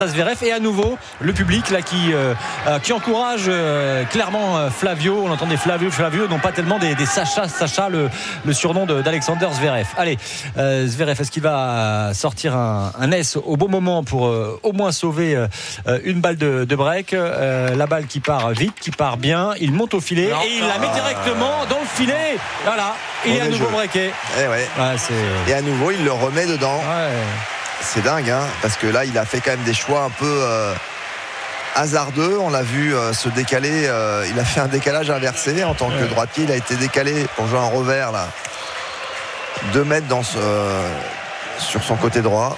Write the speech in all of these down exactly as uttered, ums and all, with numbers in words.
Zverev et à nouveau le public là qui euh, qui encourage euh, clairement euh, Flavio. On entendait Flavio Flavio non pas tellement des, des Sacha Sacha le, le surnom de, d'Alexander Zverev. Allez euh, Zverev, est-ce qu'il va sortir un, un S au bon moment pour euh, au moins sauver euh, une balle de, de break, euh, la balle qui part vite, qui part bien, il monte au filet non, et il la met directement dans le filet. Voilà, il est à nouveau breaké. Et, ouais. Ouais, c'est... et à nouveau il le remet dedans. Ouais. C'est dingue, hein, parce que là, il a fait quand même des choix un peu euh, hasardeux. On l'a vu euh, se décaler. Euh, il a fait un décalage inversé en tant que droitier. Il a été décalé pour jouer un revers, là, deux mètres dans ce, euh, sur son côté droit.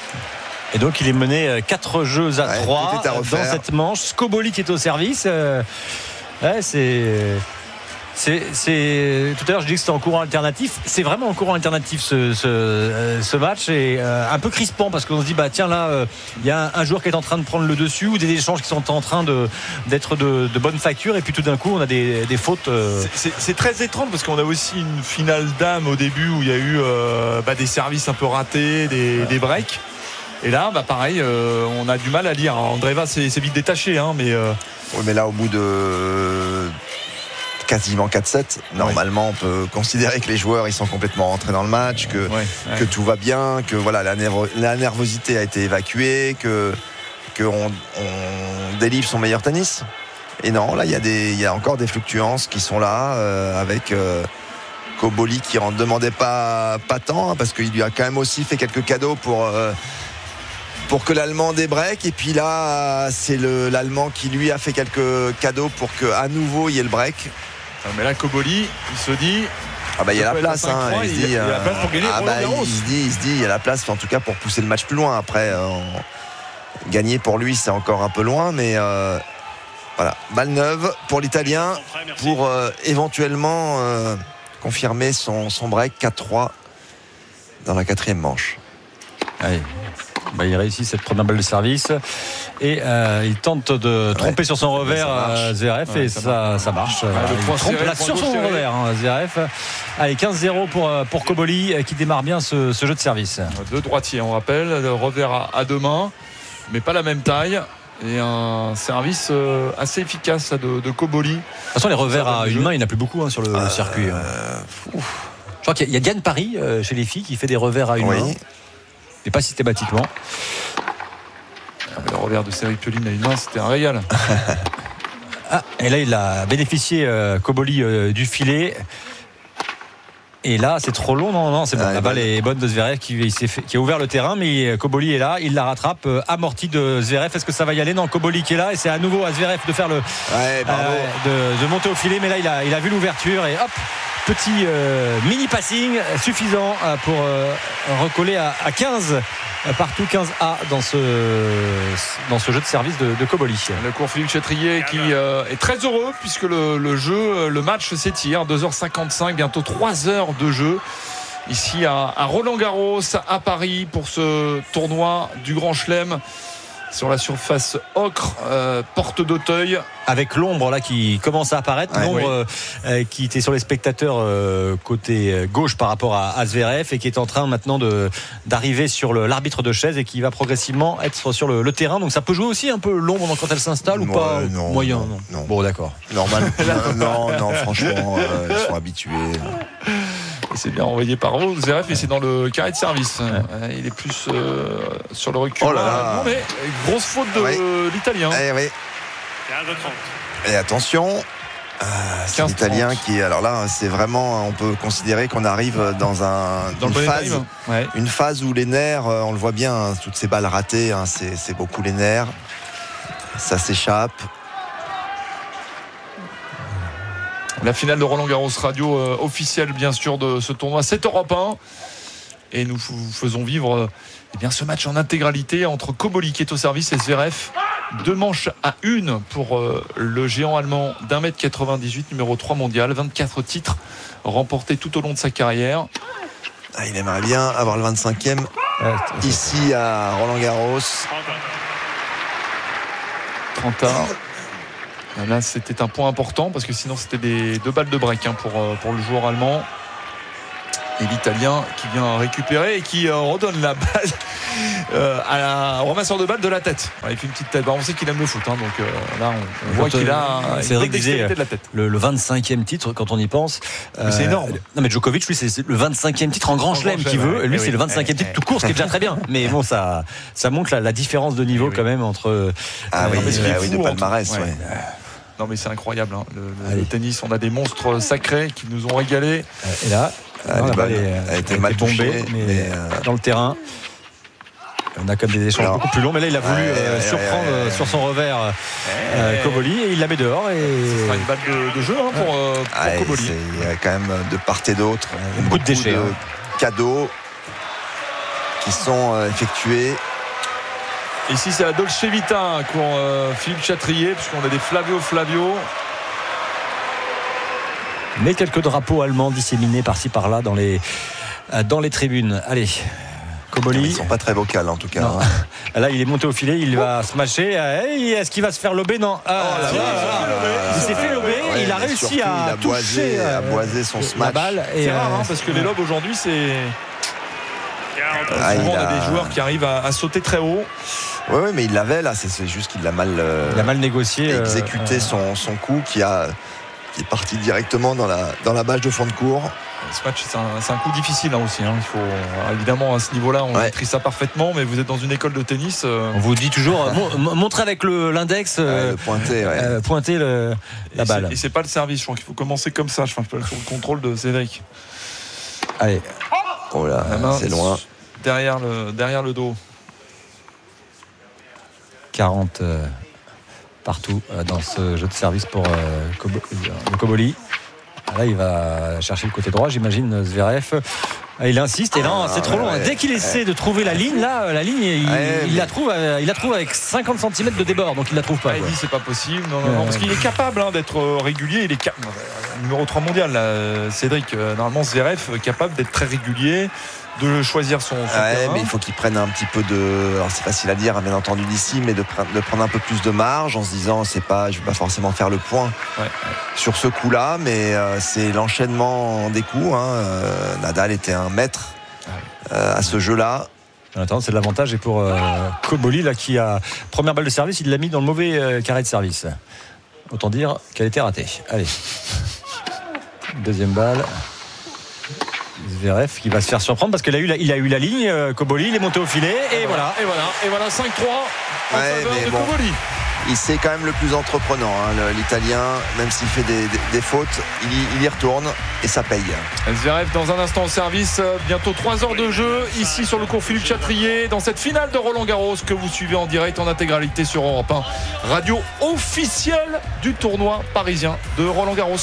Et donc, il est mené quatre jeux à trois ouais, dans cette manche. Skoboli qui est au service. Euh, ouais, c'est... C'est, c'est, tout à l'heure je dis que c'était en courant alternatif. C'est vraiment en courant alternatif ce, ce, ce match et euh, un peu crispant parce qu'on se dit bah tiens là il euh, y a un, un joueur qui est en train de prendre le dessus ou des échanges qui sont en train de, d'être de, de bonne facture et puis tout d'un coup on a des, des fautes euh... c'est, c'est, c'est très étrange parce qu'on a aussi une finale d'âme au début où il y a eu euh, bah, des services un peu ratés, des, ouais. des breaks. Et là, bah pareil, euh, on a du mal à lire. Andreeva s'est vite détaché, hein, mais. Euh... Oui, mais là, au bout de quasiment quatre sept, normalement, oui. on peut considérer que les joueurs ils sont complètement rentrés dans le match, que, ouais, ouais. que tout va bien, que voilà, la, nervo- la nervosité a été évacuée, que qu'on on délivre son meilleur tennis. Et non, là, il y a des, il y a encore des fluctuances qui sont là, euh, avec. Euh, Koboli qui en demandait pas, pas tant, hein, parce qu'il lui a quand même aussi fait quelques cadeaux pour, euh, pour que l'Allemand débreak. Et puis là, c'est le, l'Allemand qui lui a fait quelques cadeaux pour qu'à nouveau il y ait le break. Mais là, Koboli, il se dit. Ah bah il y a la place, hein, il, il, se dit, il y a la place pour gagner. Ah bah, il se dit, il se dit, il y a la place en tout cas pour pousser le match plus loin. Après, euh, gagner pour lui, c'est encore un peu loin, mais euh, voilà, balle neuve pour l'Italien pour euh, éventuellement euh, confirmer son, son break quatre trois dans la quatrième manche. Allez. Bah, il réussit cette première balle de service et euh, il tente de tromper ouais. sur son revers euh, Zverev ouais, et ça, ça, ça marche. Ouais, il trompe serré, là sur son serré. revers hein, Zverev. Allez, quinze zéro pour, pour Koboli qui démarre bien ce, ce jeu de service. Deux droitiers, on rappelle, le revers à, à deux mains, mais pas la même taille. Et un service assez efficace de, de Koboli. De toute façon, les revers à une main, il n'y en a plus beaucoup hein, sur le, euh, le circuit. Hein. Euh, Je crois qu'il y a, il y a Diane Paris euh, chez les filles qui fait des revers à une oui. main. Mais pas systématiquement. Le revers de Série Pioline à une main, c'était un régal. Ah, et là, il a bénéficié, euh, Koboli, euh, du filet. Et là, c'est trop long. Non, non, c'est bon. Ah, la balle est bonne de Zverev qui, s'est fait, qui a ouvert le terrain, mais Koboli est là. Il la rattrape, euh, amorti de Zverev. Est-ce que ça va y aller ? Non, Koboli qui est là. Et c'est à nouveau à Zverev de faire le. Ouais, bravo. Euh, de, de monter au filet. Mais là, il a, il a vu l'ouverture. Et hop, petit euh, mini passing suffisant euh, pour euh, recoller à, à quinze. Partout quinze à dans ce, dans ce jeu de service de, de Koboli. Le cours Philippe Chatrier qui euh, est très heureux puisque le, le jeu, le match s'étire. deux heures cinquante-cinq, bientôt trois heures de jeu. Ici à, à Roland-Garros, à Paris, pour ce tournoi du Grand Chelem. Sur la surface ocre, euh, porte d'Auteuil. Avec l'ombre là qui commence à apparaître, ouais, l'ombre oui. euh, qui était sur les spectateurs euh, côté gauche par rapport à, à Zverev et qui est en train maintenant de, d'arriver sur le, l'arbitre de chaise et qui va progressivement être sur le, le terrain. Donc ça peut jouer aussi un peu l'ombre quand elle s'installe ou pas euh, non, moyen non, non. non. Bon d'accord. Normal. non, non, non, franchement, euh, ils sont habitués. C'est bien envoyé par vous, Zverev, et c'est dans le carré de service. Ouais. Il est plus euh, sur le recul. Oh là là. Non, mais grosse faute de ouais. l'Italien. Eh oui. Et attention, euh, c'est l'Italien qui, alors là, c'est vraiment, on peut considérer qu'on arrive dans un dans une phase, ouais. une phase où les nerfs, on le voit bien, hein, toutes ces balles ratées, hein, c'est, c'est beaucoup les nerfs. Ça s'échappe. La finale de Roland-Garros radio euh, officielle bien sûr de ce tournoi, c'est Europe un et nous f- faisons vivre euh, eh bien, ce match en intégralité entre Koboli qui est au service et Zverev. Deux manches à une pour euh, le géant allemand d'un mètre quatre-vingt-dix-huit, numéro trois mondial, vingt-quatre titres remportés tout au long de sa carrière. Ah, il aimerait bien avoir le vingt-cinquième ouais, ici à Roland-Garros. trente ans. Là, c'était un point important parce que sinon, c'était des deux balles de break hein, pour, pour le joueur allemand. Et l'Italien qui vient récupérer et qui euh, redonne la balle euh, à la ramasseur de balle de la tête. Ouais, il fait une petite tête. Bah, on sait qu'il aime le foot, hein, donc euh, là on, on voit qu'il a c'est une dextérité de la tête. Le, le vingt-cinquième titre quand on y pense. Mais c'est énorme. Euh, non mais Djokovic, lui, c'est le vingt-cinquième titre en Grand Chelem qu'il veut. Et lui, eh c'est oui. le vingt-cinquième eh, titre tout court, ce qui est déjà très bien. Mais bon, ça, ça montre la, la différence de niveau eh oui. quand même entre. Ah euh, oui, mais ce qui est ah oui, fou, de palmarès, ouais. ouais. Non mais c'est incroyable, hein. le, le, le tennis, on a des monstres sacrés qui nous ont régalé. Et là, ah, non, la balle est, a été mal tombée, touchée, mais, mais euh... dans le terrain. On a comme des échanges Alors, beaucoup plus longs, mais là il a voulu ouais, euh, ouais, surprendre ouais, ouais. sur son revers euh, Cobolli et il la met dehors. Et... Ce sera une balle de, de jeu hein, pour, euh, pour ah, Cobolli. Il y a quand même de part et d'autre beaucoup, beaucoup de déchets, de hein. cadeaux qui sont euh, effectués. Ici c'est la Dolce Vita pour euh, Philippe Chatrier, puisqu'on a des Flavio Flavio. Mais quelques drapeaux allemands disséminés par-ci par-là dans les, dans les tribunes. Allez, Cobolli. Ils ne sont pas très vocales en tout cas. Hein. Là, il est monté au filet, il va smasher. Hey, est-ce qu'il va se faire lober? Non. Ah, oh là là, là, là, il s'est fait lober. Ouais, il a réussi surtout, à il a toucher boisé, à boiser son smash. La balle. C'est et rare euh, hein, parce que les lobes aujourd'hui, c'est. Ah, souvent, on a a... des joueurs qui arrivent à, à sauter très haut. Oui, ouais, mais il l'avait là. C'est, c'est juste qu'il l'a mal, euh, il a mal négocié, exécuté euh, son, son coup qui a. qui est parti directement dans la, dans la bâche de fond de cours. Ce match, c'est un, c'est un coup difficile hein, aussi. Hein. Il faut, évidemment, à ce niveau-là, on ouais. maîtrise ça parfaitement, mais vous êtes dans une école de tennis. Euh... On vous dit toujours, mon, montrez avec le, l'index, euh, ouais, le pointer, ouais. euh, pointer le, la et balle. C'est, et c'est pas le service, je crois qu'il faut commencer comme ça, je pense, sur le contrôle de Cédric. Allez. Oh là, c'est loin. Derrière le, derrière le dos. quarante euh, partout euh, dans ce jeu de service pour euh, Kobo, le Cobolli. Là, il va chercher le côté droit, j'imagine, Zverev. Il insiste, et non, ah, c'est trop long. Ouais, Dès qu'il essaie ouais. de trouver la ligne, là, la ligne, il, ouais, il, mais... la trouve, il la trouve avec cinquante centimètres de débord, donc il la trouve pas. Ah, il dit c'est pas possible, non, non, ouais. non, parce qu'il est capable hein, d'être régulier. Il est cap... numéro trois mondial, là, Cédric. Normalement, Zverev capable d'être très régulier, de choisir son, son ouais, terrain. Mais il faut qu'il prenne un petit peu de. Alors c'est facile à dire, bien entendu d'ici, mais de, pre... de prendre un peu plus de marge en se disant, c'est pas, je vais pas forcément faire le point ouais, ouais. sur ce coup-là, mais euh, c'est l'enchaînement des coups. Hein. Euh, Nadal était un maître. Euh, à ce jeu-là. Attends, c'est de l'avantage et pour euh, Cobolli là qui a première balle de service, il l'a mis dans le mauvais euh, carré de service. Autant dire qu'elle était ratée. Allez, deuxième balle. Zverev qui va se faire surprendre parce qu'il a eu la, il a eu la ligne. Euh, Cobolli, il est monté au filet et, et voilà. voilà, et voilà, et voilà cinq trois en ouais, faveur de bon. Cobolli. Il c'est quand même le plus entreprenant hein, l'Italien, même s'il fait des, des, des fautes il y, il y retourne et ça paye. Zverev dans un instant au service, bientôt trois heures de jeu ici sur le cours Philippe Chatrier dans cette finale de Roland Garros que vous suivez en direct en intégralité sur Europe un, radio officielle du tournoi parisien de Roland Garros.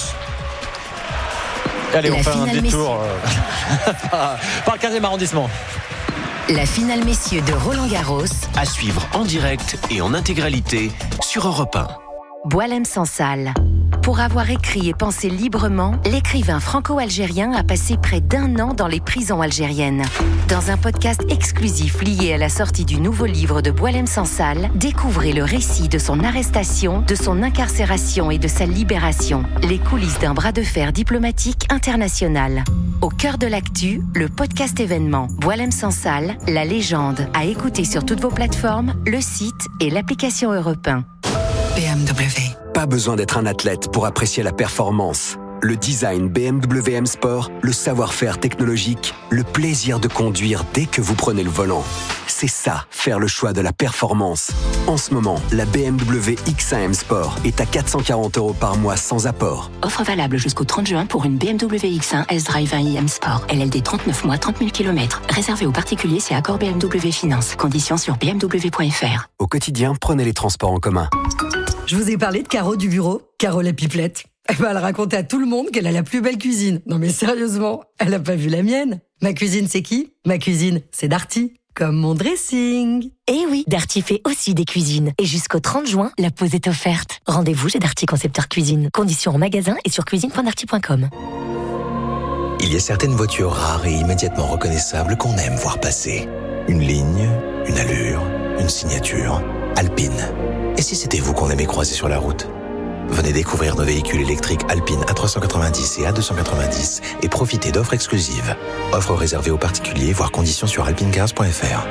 Allez, on fait un détour euh, par le quinzième arrondissement. La finale messieurs de Roland Garros à suivre en direct et en intégralité sur Europe un. Boualem Sansal. Pour avoir écrit et pensé librement, l'écrivain franco-algérien a passé près d'un an dans les prisons algériennes. Dans un podcast exclusif lié à la sortie du nouveau livre de Boualem Sansal, découvrez le récit de son arrestation, de son incarcération et de sa libération. Les coulisses d'un bras de fer diplomatique international. Au cœur de l'actu, le podcast événement Boualem Sansal, la légende, à écouter sur toutes vos plateformes, le site et l'application Europe un. B M W. Pas besoin d'être un athlète pour apprécier la performance. Le design B M W M Sport, le savoir-faire technologique, le plaisir de conduire dès que vous prenez le volant. C'est ça, faire le choix de la performance. En ce moment, la B M W X un M Sport est à quatre cent quarante euros par mois sans apport. Offre valable jusqu'au trente juin pour une B M W X un S-Drive un i M Sport. L L D trente-neuf mois, trente mille kilomètres. Réservé aux particuliers, c'est accord B M W Finance. Conditions sur b m w point f r. Au quotidien, prenez les transports en commun. Je vous ai parlé de Caro du bureau, Caro la pipelette. Eh ben, elle racontait à tout le monde qu'elle a la plus belle cuisine. Non mais sérieusement, elle a pas vu la mienne. Ma cuisine, c'est qui ? Ma cuisine, c'est Darty. Comme mon dressing. Eh oui, Darty fait aussi des cuisines. Et jusqu'au trente juin, la pause est offerte. Rendez-vous chez Darty Concepteur Cuisine. Conditions en magasin et sur cuisine point darty point com. Il y a certaines voitures rares et immédiatement reconnaissables qu'on aime voir passer. Une ligne, une allure, une signature. Alpine. Et si c'était vous qu'on aimait croiser sur la route ? Venez découvrir nos véhicules électriques Alpine A trois cent quatre-vingt-dix et A deux cent quatre-vingt-dix et profitez d'offres exclusives. Offres réservées aux particuliers, voire conditions sur alpine cars point f r.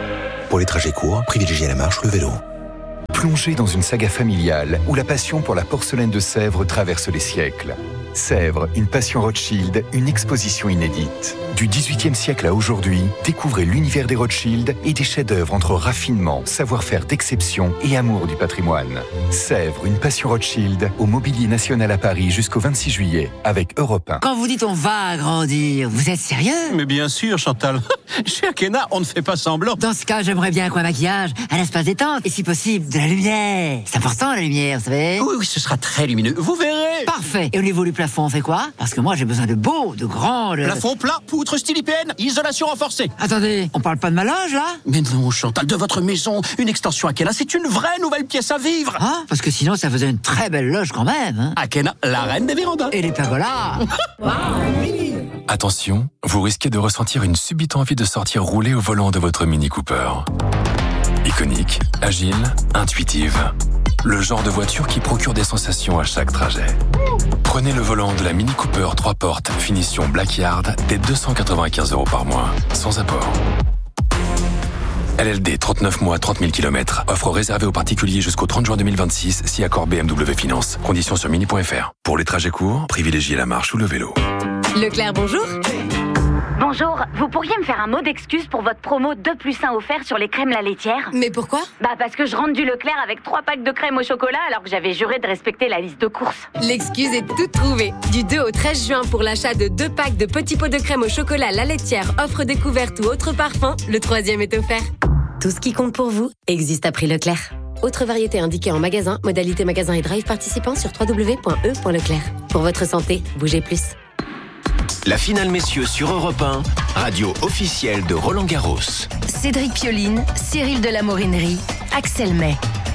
Pour les trajets courts, privilégiez la marche ou le vélo. Plongez dans une saga familiale où la passion pour la porcelaine de Sèvres traverse les siècles. Sèvres, une passion Rothschild, une exposition inédite. Du dix-huitième siècle à aujourd'hui, découvrez l'univers des Rothschild et des chefs-d'œuvre entre raffinement, savoir-faire d'exception et amour du patrimoine. Sèvres, une passion Rothschild, au Mobilier National à Paris jusqu'au vingt-six juillet, avec Europe un. Quand vous dites on va agrandir, vous êtes sérieux? Mais bien sûr, Chantal. Chez Arkena, on ne fait pas semblant. Dans ce cas, j'aimerais bien quoi maquillage, un espace détente et si possible, de la lumière. C'est important la lumière, vous savez? Oui, oui, ce sera très lumineux. Vous verrez. Parfait. Et au niveau du plafond, on fait quoi? Parce que moi, j'ai besoin de beau, de grand... De... Plafond plat, poutre style I P N, isolation renforcée. Attendez, on parle pas de ma loge, là? Mais non, Chantal, de votre maison, une extension Akena, c'est une vraie nouvelle pièce à vivre. Ah, parce que sinon, ça faisait une très belle loge quand même. Hein. Akena, la reine des vérandas. Et les pergolas. Attention, vous risquez de ressentir une subite envie de sortir rouler au volant de votre Mini Cooper. Iconique, agile, intuitive. Le genre de voiture qui procure des sensations à chaque trajet. Prenez le volant de la Mini Cooper trois portes, finition Blackyard, dès deux cent quatre-vingt-quinze euros par mois, sans apport. L L D, trente-neuf mois, trente mille kilomètres. Offre réservée aux particuliers jusqu'au trente juin deux mille vingt-six, si accord B M W Finance. Conditions sur mini point f r. Pour les trajets courts, privilégiez la marche ou le vélo. Leclerc, bonjour. Bonjour, vous pourriez me faire un mot d'excuse pour votre promo deux plus un offert sur les crèmes La Laitière? Mais pourquoi? Bah parce que je rentre du Leclerc avec trois packs de crème au chocolat alors que j'avais juré de respecter la liste de courses. L'excuse est toute trouvée. Du deux au treize juin pour l'achat de deux packs de petits pots de crème au chocolat La Laitière, offre découverte ou autre parfum, le troisième est offert. Tout ce qui compte pour vous existe à prix Leclerc. Autre variété indiquée en magasin, modalité magasin et drive participant sur w w w point e point leclerc. Pour votre santé, bougez plus. La finale messieurs sur Europe un, radio officielle de Roland Garros. Cédric Pioline, Cyril de la Morinerie, Axel May.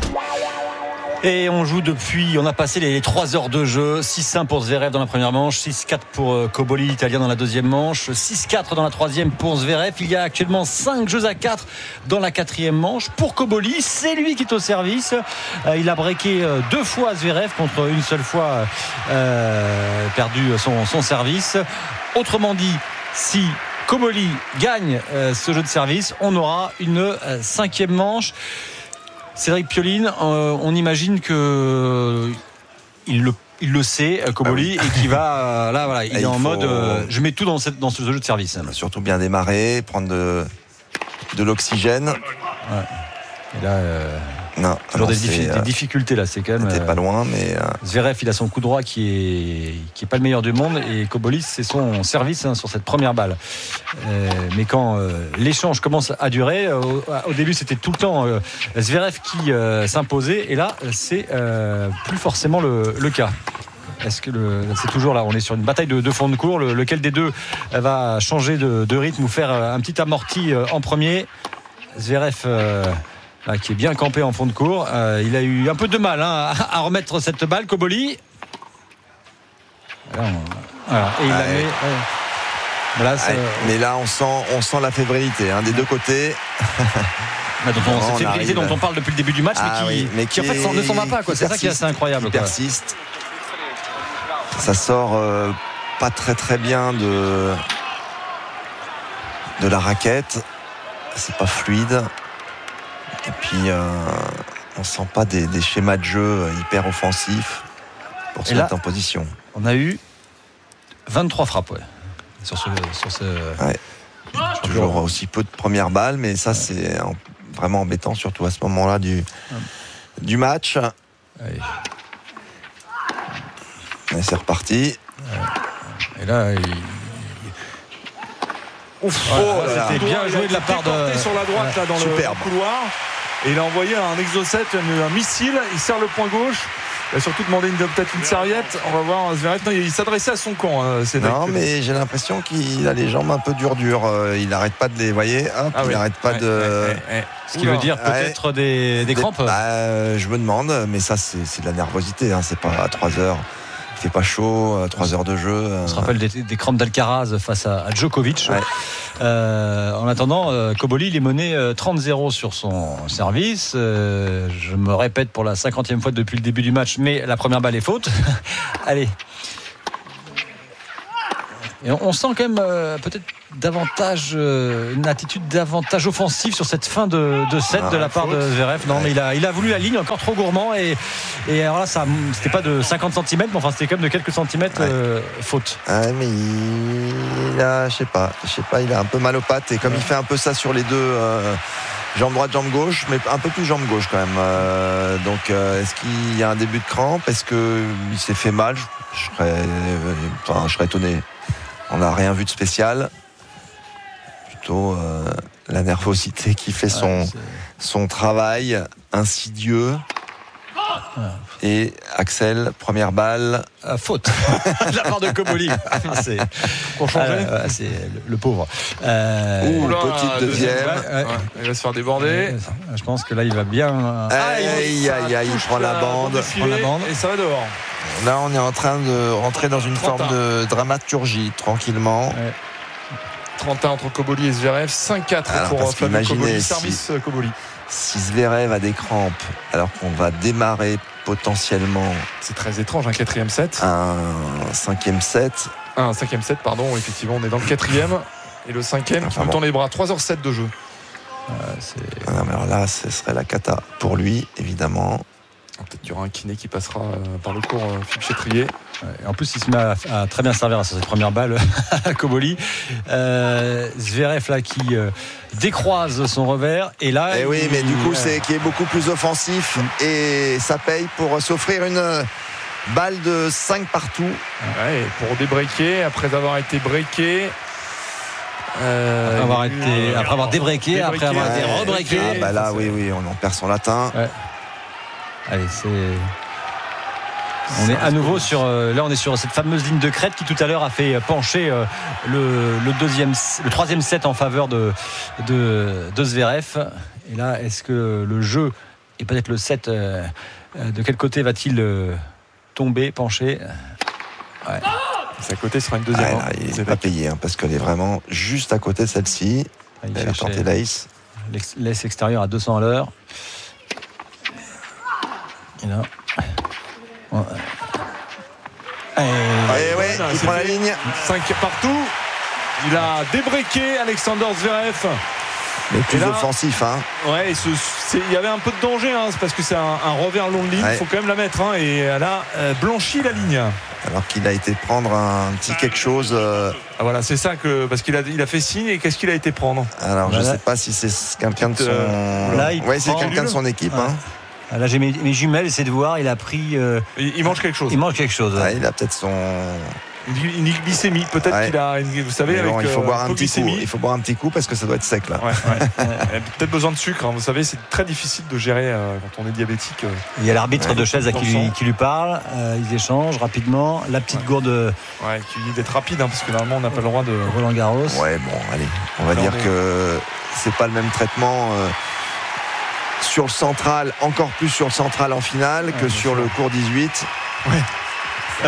Et on joue depuis, on a passé les trois heures de jeu. six un pour Zverev dans la première manche, six quatre pour Cobolli, l'Italien, dans la deuxième manche, six quatre dans la troisième pour Zverev. Il y a actuellement cinq jeux à quatre dans la quatrième manche pour Cobolli. C'est lui qui est au service. Il a breaké deux fois Zverev contre une seule fois euh, perdu son, son service. Autrement dit, si Cobolli gagne euh, ce jeu de service, on aura une euh, cinquième manche. Cédric Pioline, euh, on imagine que il le, il le sait, Cobolli, ah oui. et qu'il va euh, là voilà, il est en faut... mode euh, je mets tout dans, cette, dans ce jeu de service. Surtout bien démarrer, prendre de, de l'oxygène. Ouais. Et là, euh, non, toujours non, des, diffi- euh, des difficultés là, c'est quand même. T'es euh, pas loin, mais. Euh... Zverev, il a son coup droit qui est qui est pas le meilleur du monde, et Cobolli, c'est son service hein, sur cette première balle. Euh, mais quand euh, l'échange commence à durer, euh, au, au début c'était tout le temps euh, Zverev qui euh, s'imposait, et là c'est euh, plus forcément le, le cas. Est-ce que le, c'est toujours là, on est sur une bataille de, de fond de cours, le, lequel des deux va changer de, de rythme ou faire un petit amorti euh, en premier? Zverev. Euh, Là, qui est bien campé en fond de cours. Euh, il a eu un peu de mal hein, à remettre cette balle, Cobolli. Voilà, voilà. Et il ouais. la met. Ouais. Voilà, ouais. Mais là, on sent, on sent la fébrilité hein, des ouais. deux côtés. Bah, dont on, cette fébrilité arrive... dont on parle depuis le début du match, ah, mais, qui, oui, mais qui, qui en fait est... ne s'en va pas. Quoi. C'est persiste, ça qui est assez incroyable. Il persiste. Ça sort euh, pas très très bien de de la raquette. C'est pas fluide. Et puis, euh, on sent pas des, des schémas de jeu hyper offensifs pour se et mettre là, en position. On a eu vingt-trois frappes, ouais, sur ce, sur ce... Ouais. Toujours aussi peu de premières balles, mais ça, ouais. c'est vraiment embêtant, surtout à ce moment-là du, ouais. du match. Ouais. Et c'est reparti. Ouais. Et là, il... Ouf, oh, oh, c'était bien joué de la part de... sur la droite, ouais. là, dans Superbe. le couloir. Et il a envoyé un exocet, un missile. Il serre le point gauche. Il a surtout demandé une, peut-être une serviette. On va voir Zverev. Non, il s'adressait à son camp. Hein, non, mais j'ai l'impression qu'il a les jambes un peu dures dures. Il n'arrête pas de les, voyez, hop, ah, il n'arrête oui. pas ouais, de. Ouais, ouais, ouais. Ce qui veut dire peut-être ouais. des, des crampes. Bah, je me demande, mais ça c'est, c'est de la nervosité. Hein, c'est pas à trois heures. Il fait pas chaud, trois heures de jeu. On se rappelle des, des crampes d'Alcaraz face à, à Djokovic. Ouais. Euh, en attendant, euh, Cobolli il est mené euh, trente zéro sur son service. Euh, je me répète pour la cinquantième fois depuis le début du match, mais la première balle est faute. Allez. Et on, on sent quand même euh, peut-être davantage euh, une attitude davantage offensive sur cette fin de, de set ah, de la part faute. de Zverev. Non, ouais. mais il a, il a voulu la ligne encore trop gourmand et, et alors là, ça, c'était pas de cinquante centimètres, mais enfin c'était quand même de quelques centimètres ouais. euh, faute. Ah, mais il, il a, je sais pas, je sais pas, il a un peu mal aux pattes et comme ouais. il fait un peu ça sur les deux. Euh, Jambe droite, jambe gauche, mais un peu plus jambe gauche quand même. Euh, donc, euh, est-ce qu'il y a un début de crampe ? Est-ce qu'il s'est fait mal ? je, je, serais, euh, enfin, je serais étonné. On n'a rien vu de spécial. Plutôt euh, la nervosité qui fait son, ouais, son travail insidieux. Ouais. Et Axel, première balle. À faute de la part de Cobolli. c'est, pour changer euh, ouais, c'est le, le pauvre. Euh, Ouh, Oula, petite deuxième. deuxième. Ouais, ouais. Il va se faire déborder. Ouais, je pense que là, il va bien. Aïe, aïe, aïe, aïe, il prend la bande. prend la bande. Et ça va dehors. Là, on est en train de rentrer dans une forme de dramaturgie, tranquillement. Ouais. trente et un entre Cobolli et Zverev. cinq quatre alors, pour Flavio Cobolli. Service si, Cobolli. Si Zverev a des crampes, alors qu'on va démarrer potentiellement. C'est très étrange, un quatrième set. Un cinquième set. Un cinquième set, pardon. Effectivement, on est dans le quatrième. Et le cinquième enfin, qui nous bon. tend les bras. trois heures sept de jeu. Euh, c'est... Ah non, mais alors là, ce serait la cata pour lui, évidemment. Peut-être qu'il y aura un kiné qui passera euh, par le cours euh, Philippe Chatrier. Ouais, et en plus, il se met à, à très bien servir sur cette première balle à Cobolli. Euh, Zverev là qui euh, décroise son revers. Et là. Et il, oui, mais il, du coup, euh... c'est qui est beaucoup plus offensif. Mmh. Et ça paye pour s'offrir une balle de cinq partout. Ouais, pour débreaker, après avoir été breaké. Euh, après avoir, été, euh, après avoir débreaké, après avoir été rebreaké. Ah, bah là, oui, oui, on en perd son latin. Ouais. Allez, c'est. On est à nouveau sur. Euh, là, on est sur cette fameuse ligne de crête qui tout à l'heure a fait pencher euh, le, le deuxième, le troisième set en faveur de, de, de Zverev. Et là, est-ce que le jeu et peut-être le set, euh, de quel côté va-t-il euh, tomber, pencher ? Ouais. C'est à côté, ce sera une deuxième. Ouais, là, il n'est pas payé hein, parce qu'elle est vraiment juste à côté de celle-ci. Ah, il Elle a tenté l'ace. L'ace extérieur à deux cents à l'heure. Et là. Ouais. Et, et ouais, il prend la ligne. cinq partout. Il a débreaké Alexander Zverev. Mais plus là, offensif, hein. Ouais, il y avait un peu de danger, hein, c'est parce que c'est un, un revers long de ligne. Il ouais. faut quand même la mettre. Hein, et elle a euh, blanchi la ligne. Alors qu'il a été prendre un petit quelque chose. Euh... Ah, voilà, c'est ça que. Parce qu'il a, il a fait signe et qu'est-ce qu'il a été prendre ? Alors, voilà. Je ne sais pas si c'est quelqu'un de son. Euh, là, il ouais, c'est quelqu'un de son équipe, ouais. hein. Là j'ai mes, mes jumelles, c'est de voir, il a pris. Euh, il, il mange quelque chose. Il mange quelque chose. Ouais. Ouais, il a peut-être son. Une glycémie, peut-être ouais. qu'il a. Une, vous savez, bon, avec. Il faut euh, boire un petit coup. Il faut boire un petit coup parce que ça doit être sec là. Ouais, ouais. Il a peut-être besoin de sucre. Hein. Vous savez, c'est très difficile de gérer euh, quand on est diabétique. Euh. Il y a l'arbitre ouais, de chaise qui lui, qui lui parle. Euh, ils échangent rapidement. La petite ouais. gourde. Ouais, qui dit d'être rapide hein, parce que normalement on n'a pas le droit de. Roland Garros. Ouais, bon, allez. On va Alors, dire on est... que c'est pas le même traitement. Euh, sur le central, encore plus sur le central en finale ouais, que sur sûr. le cours dix-huit. Ouais.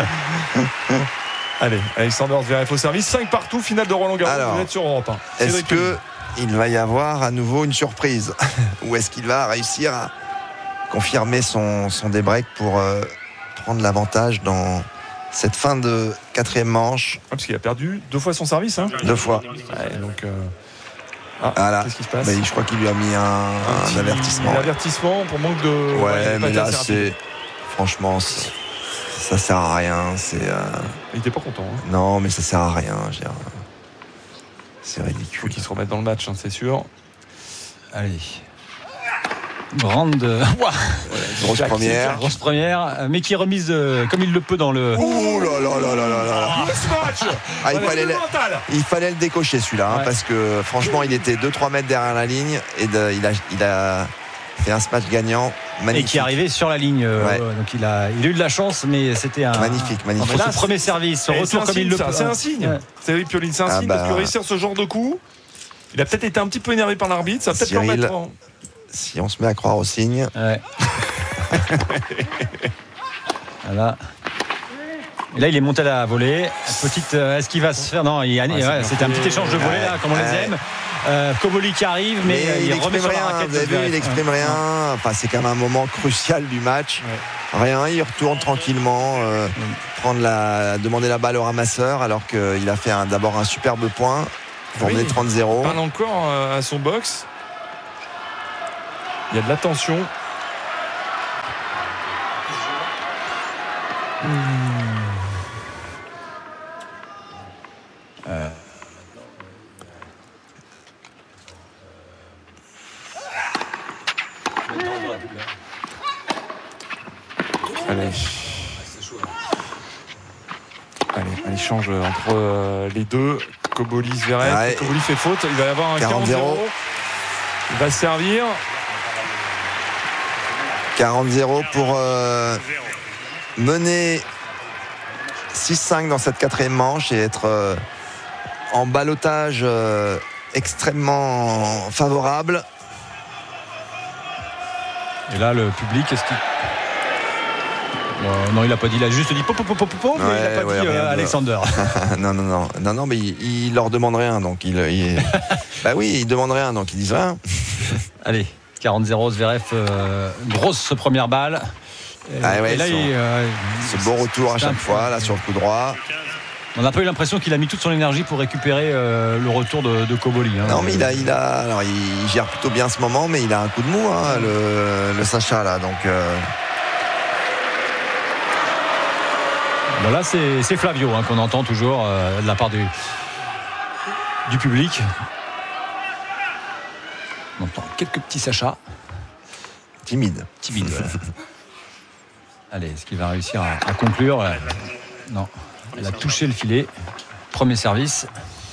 Allez, Alexander Zverev au service, cinq partout, finale de Roland Garros. Alors, vous êtes sur Europe un. Est-ce qu'il va y avoir à nouveau une surprise ou est-ce qu'il va réussir à confirmer son, son débreak pour euh, prendre l'avantage dans cette fin de quatrième manche? Ah, parce qu'il a perdu deux fois son service. Hein. Deux fois. Ouais, donc. Euh... Ah, voilà. Qu'est-ce qui se passe? Bah, je crois qu'il lui a mis un, un, petit, un avertissement. Un avertissement pour manque de. Ouais, ouais mais là, c'est. Franchement, c'est... ça sert à rien. C'est, euh... Il était pas content. Hein. Non, mais ça sert à rien. Je veux dire... C'est ridicule. Il faut qu'il se remette dans le match, hein, c'est sûr. Allez. Grande. Ouah. Grosse première. Grosse première, mais qui est remise euh, comme il le peut dans le. Ouh là là là là là là. Ah, ce match ah, il, fallait le, il fallait le décocher celui-là, hein, ouais. parce que franchement, il était deux trois mètres derrière la ligne et de, il, a, il a fait un match gagnant. Magnifique. Et qui est arrivé sur la ligne. Euh, ouais. Donc il a, il a eu de la chance, mais c'était un. Magnifique, magnifique. Là, ce premier service, ce retour comme signe, il le peut. peut. C'est un signe. Ouais. C'est Eric Pioline, c'est un ah signe bah... parce que réussir ce genre de coup, il a peut-être été un petit peu énervé par l'arbitre. Ça va peut-être Cyril... l'en mettre en. Si on se met à croire au signe. Ouais. Voilà. Et là, il est monté à la volée. Petite, euh, est-ce qu'il va se faire? Non, il, ouais, ouais, c'était un petit échange de volée là, comme on les aime. Euh, Cobolli qui arrive, mais, mais il, il remet sur la raquette. Vous avez vu, il n'exprime ouais. rien. Enfin, c'est quand même un moment crucial du match. Ouais. rien, il retourne tranquillement euh, prendre la, demander la balle au ramasseur alors qu'il a fait un, d'abord un superbe point pour mener oui, trente zéro. Il parle encore à son box. Il y a de la tension. Mmh. Euh. Allez. Allez, un échange entre euh, les deux. Koboli, Zverev. Ouais. Koboli fait faute. Il va y avoir un quarante zéro. Il va servir. quarante zéro pour euh, mener six cinq dans cette quatrième manche et être euh, en ballottage euh, extrêmement favorable. Et là, le public, est-ce qu'il... Euh, non, il n'a pas dit, il a juste dit pop, pop, pop, pop, mais ouais, il n'a pas ouais, dit euh, Alexander. non, non, non, non, non, mais il, il leur demande rien, donc il, il... bah oui, il demande rien, donc ils disent rien. Allez, quarante zéro, Zverev, euh, grosse première balle. Et, ah ouais, et là, son, il, euh, ce beau retour à chaque fois, là sur le coup droit. On n'a pas eu l'impression qu'il a mis toute son énergie pour récupérer euh, le retour de, de Koboli. Hein. Non, mais il a, il a, alors il gère plutôt bien ce moment, mais il a un coup de mou, hein, le, le Sacha là, donc. Euh... Bon là c'est, c'est Flavio hein, qu'on entend toujours euh, de la part du, du public. On entend quelques petits Sacha. Timide. Timide, voilà. Allez, est-ce qu'il va réussir à, à conclure? Non. Elle a touché le filet. Premier service.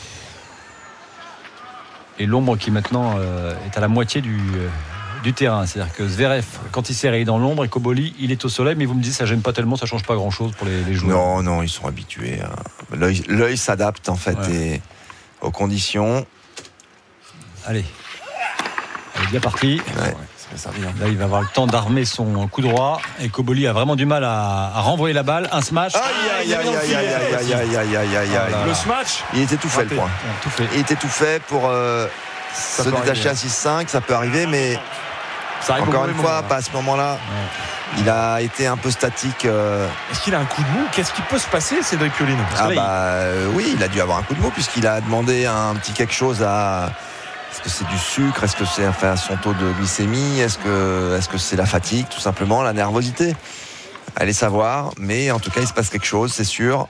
Et l'ombre qui maintenant euh, est à la moitié du, euh, du terrain. C'est-à-dire que Zverev, quand il s'est réveillé dans l'ombre, et Koboli, il est au soleil. Mais vous me dites, ça gêne pas tellement, ça change pas grand-chose pour les, les joueurs. Non, non, ils sont habitués. Hein. L'œil, l'œil s'adapte en fait ouais. et, aux conditions. Allez. Elle est bien partie. Ouais. Là, il va avoir le temps d'armer son coup droit. Et Koboli a vraiment du mal à, à renvoyer la balle. Un smash. Aïe, aïe, aïe, aïe, aïe, aïe, aïe, aïe, aïe, aïe. Le smash. Il était tout fait, le point. Tout fait. Il était tout fait pour euh, se détacher à six cinq. Ça peut arriver, mais ça encore une fois, pas à ce moment-là. Ouais. Il a été un peu statique. Euh... Est-ce qu'il a un coup de mou? Qu'est-ce qui peut se passer, Cédric Pioline? Ah bah euh, oui, il a dû avoir un coup de mou puisqu'il a demandé un petit quelque chose à. Est-ce que c'est du sucre? Est-ce que c'est enfin, son taux de glycémie? Est-ce que, est-ce que c'est la fatigue, tout simplement, la nervosité? Allez savoir, mais en tout cas, il se passe quelque chose, c'est sûr.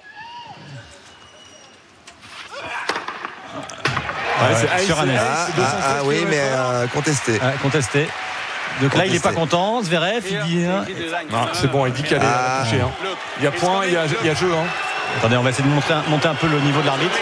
Ouais, ouais, c'est sur un ah, ah, ah oui, mais euh, contesté. Ouais, contesté. Donc contesté. Là, il n'est pas content. Zverev, il dit. Hein. Non, c'est bon, il dit qu'elle ah. est touchée. Hein. Il y a point, il y a, il y a jeu. Hein. Attendez, on va essayer de monter un, monter un peu le niveau de l'arbitre.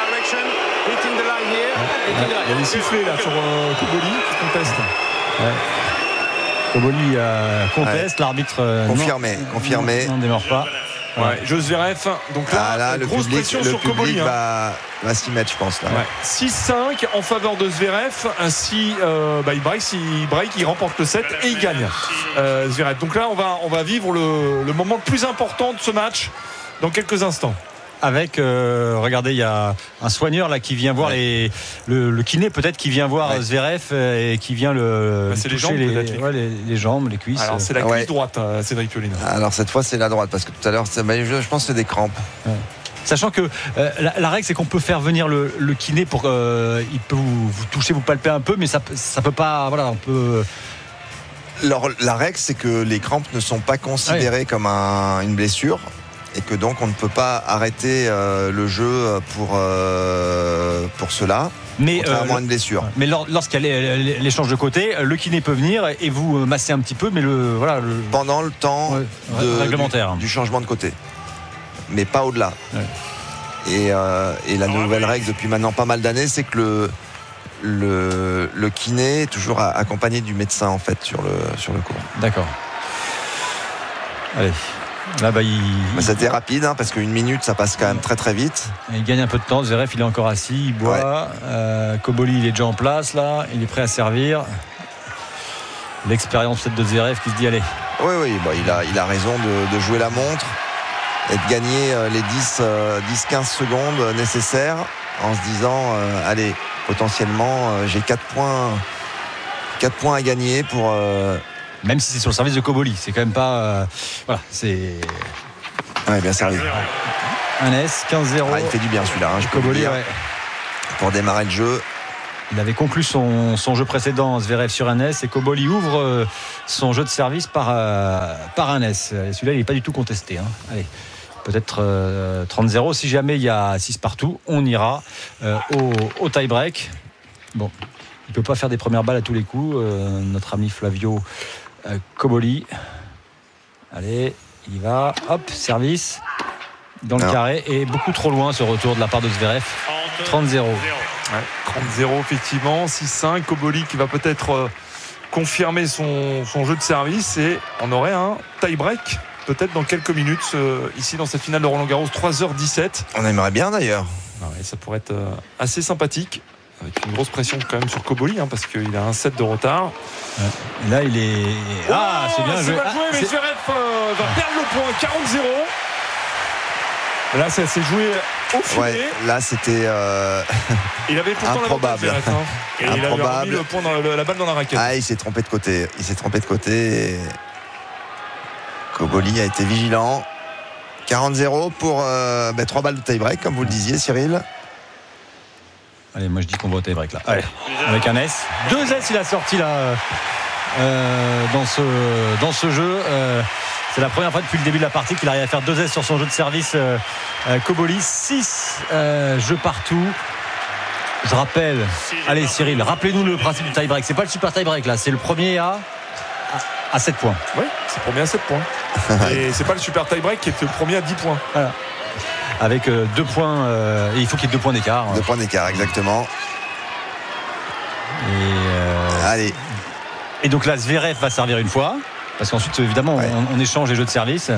Il y a des sifflets là sur euh, Koboli qui conteste. Ouais. Koboli euh, conteste, ouais. L'arbitre euh, confirmé, non, confirmé. Non, ne démarre pas. Ouais. Ouais. Jeux Zverev, donc là, ah, là grosse le public, pression le sur public Koboli. Va, hein. va s'y mettre, je pense. Là. Ouais. six cinq en faveur de Zverev. Ainsi, euh, bah, il break, il break, il remporte le set et il gagne. Euh, Zverev. Donc là, on va, on va vivre le, le moment le plus important de ce match dans quelques instants. Avec, euh, regardez, il y a un soigneur là qui vient voir ouais. les, le, le kiné peut-être qui vient voir ouais. Zverev euh, et qui vient le bah, c'est toucher les jambes, les, ouais, les, les jambes, les cuisses. Alors c'est la cuisse ouais. droite, euh, Cédric Pioline. Alors cette fois c'est la droite parce que tout à l'heure, je, je pense que c'est des crampes. Ouais. Sachant que euh, la, la règle c'est qu'on peut faire venir le, le kiné pour qu'il euh, peut vous, vous toucher, vous palper un peu, mais ça ça peut pas, voilà, on peut. Alors, la règle c'est que les crampes ne sont pas considérées ouais. comme un, une blessure. Et que donc on ne peut pas arrêter euh, le jeu pour, euh, pour cela, mais, contrairement euh, à une blessure. Mais lors, lorsqu'il y a l'échange de côté, le kiné peut venir et vous masser un petit peu, mais le, voilà, le... pendant le temps ouais, de, réglementaire. Du, du changement de côté, mais pas au-delà. Ouais. Et, euh, et la nouvelle règle depuis maintenant pas mal d'années, c'est que le, le, le kiné est toujours accompagné du médecin en fait sur le, sur le court. D'accord. Allez. Là, bah, il... bah, c'était rapide hein, parce qu'une minute ça passe quand même très très vite. Il gagne un peu de temps. Zverev il est encore assis, il boit. Ouais. Euh, Koboli il est déjà en place là, il est prêt à servir. L'expérience peut-être de Zverev qui se dit allez. Oui oui, bah, il a il a raison de, de jouer la montre et de gagner les dix quinze secondes nécessaires en se disant euh, allez potentiellement euh, j'ai quatre points quatre points à gagner pour euh, Même si c'est sur le service de Koboli, c'est quand même pas. Euh, voilà, c'est. Ouais, bien servi. Un S, quinze zéro. Ah, il fait du bien celui-là, hein, je peux Koboli, le dire. ouais. Pour démarrer le jeu. Il avait conclu son, son jeu précédent, Zverev sur un S, et Koboli ouvre euh, son jeu de service par, euh, par un S. Et celui-là, il n'est pas du tout contesté. Hein. Allez, peut-être euh, trente zéro. Si jamais il y a six partout, on ira euh, au, au tie-break. Bon, il ne peut pas faire des premières balles à tous les coups. Euh, notre ami Flavio euh, Koboli. Allez, il y va. Hop, service dans le non. carré. Et beaucoup trop loin ce retour de la part de Zverev. trente zéro. Ouais, trente zéro effectivement, six cinq. Koboli qui va peut-être euh, confirmer son, son jeu de service et on aurait un tie-break peut-être dans quelques minutes euh, ici dans cette finale de Roland-Garros. Trois heures dix-sept. On aimerait bien d'ailleurs. Ah ouais, ça pourrait être euh, assez sympathique avec une grosse pression quand même sur Koboli hein, parce qu'il a un set de retard. Ouais. Et là il est ah oh, c'est bien c'est joué, bien ah, joué mais Zverev euh, va perdre le point. Quarante zéro. Là, ça s'est joué au filet. Ouais, là, c'était euh... il avait pourtant improbable. Hein. Et il avait remis le point dans le, la balle dans la raquette. Ah, il s'est trompé de côté. Il s'est trompé de côté. Et... Koboli a été vigilant. quarante zéro pour euh, ben, trois balles de tie-break, comme vous le disiez, Cyril. Allez, moi je dis qu'on va au tie-break là. Allez, avec un S. Deux S, il a sorti là euh, dans ce dans ce jeu. Euh, C'est la première fois depuis le début de la partie qu'il arrive à faire deux S sur son jeu de service. Euh, euh, Koboli, six euh, jeux partout. Je rappelle, allez Cyril, rappelez-nous le principe du tie-break. C'est pas le super tie-break là, c'est le premier à, à, à sept points. Oui, c'est le premier à sept points. Et c'est pas le super tie-break qui est le premier à dix points. Voilà. Avec euh, deux points, euh, et il faut qu'il y ait deux points d'écart. Deux points d'écart, exactement. Et, euh, allez. Et donc là, Zverev va servir une fois. Parce qu'ensuite, évidemment, ouais. on, on échange les jeux de service.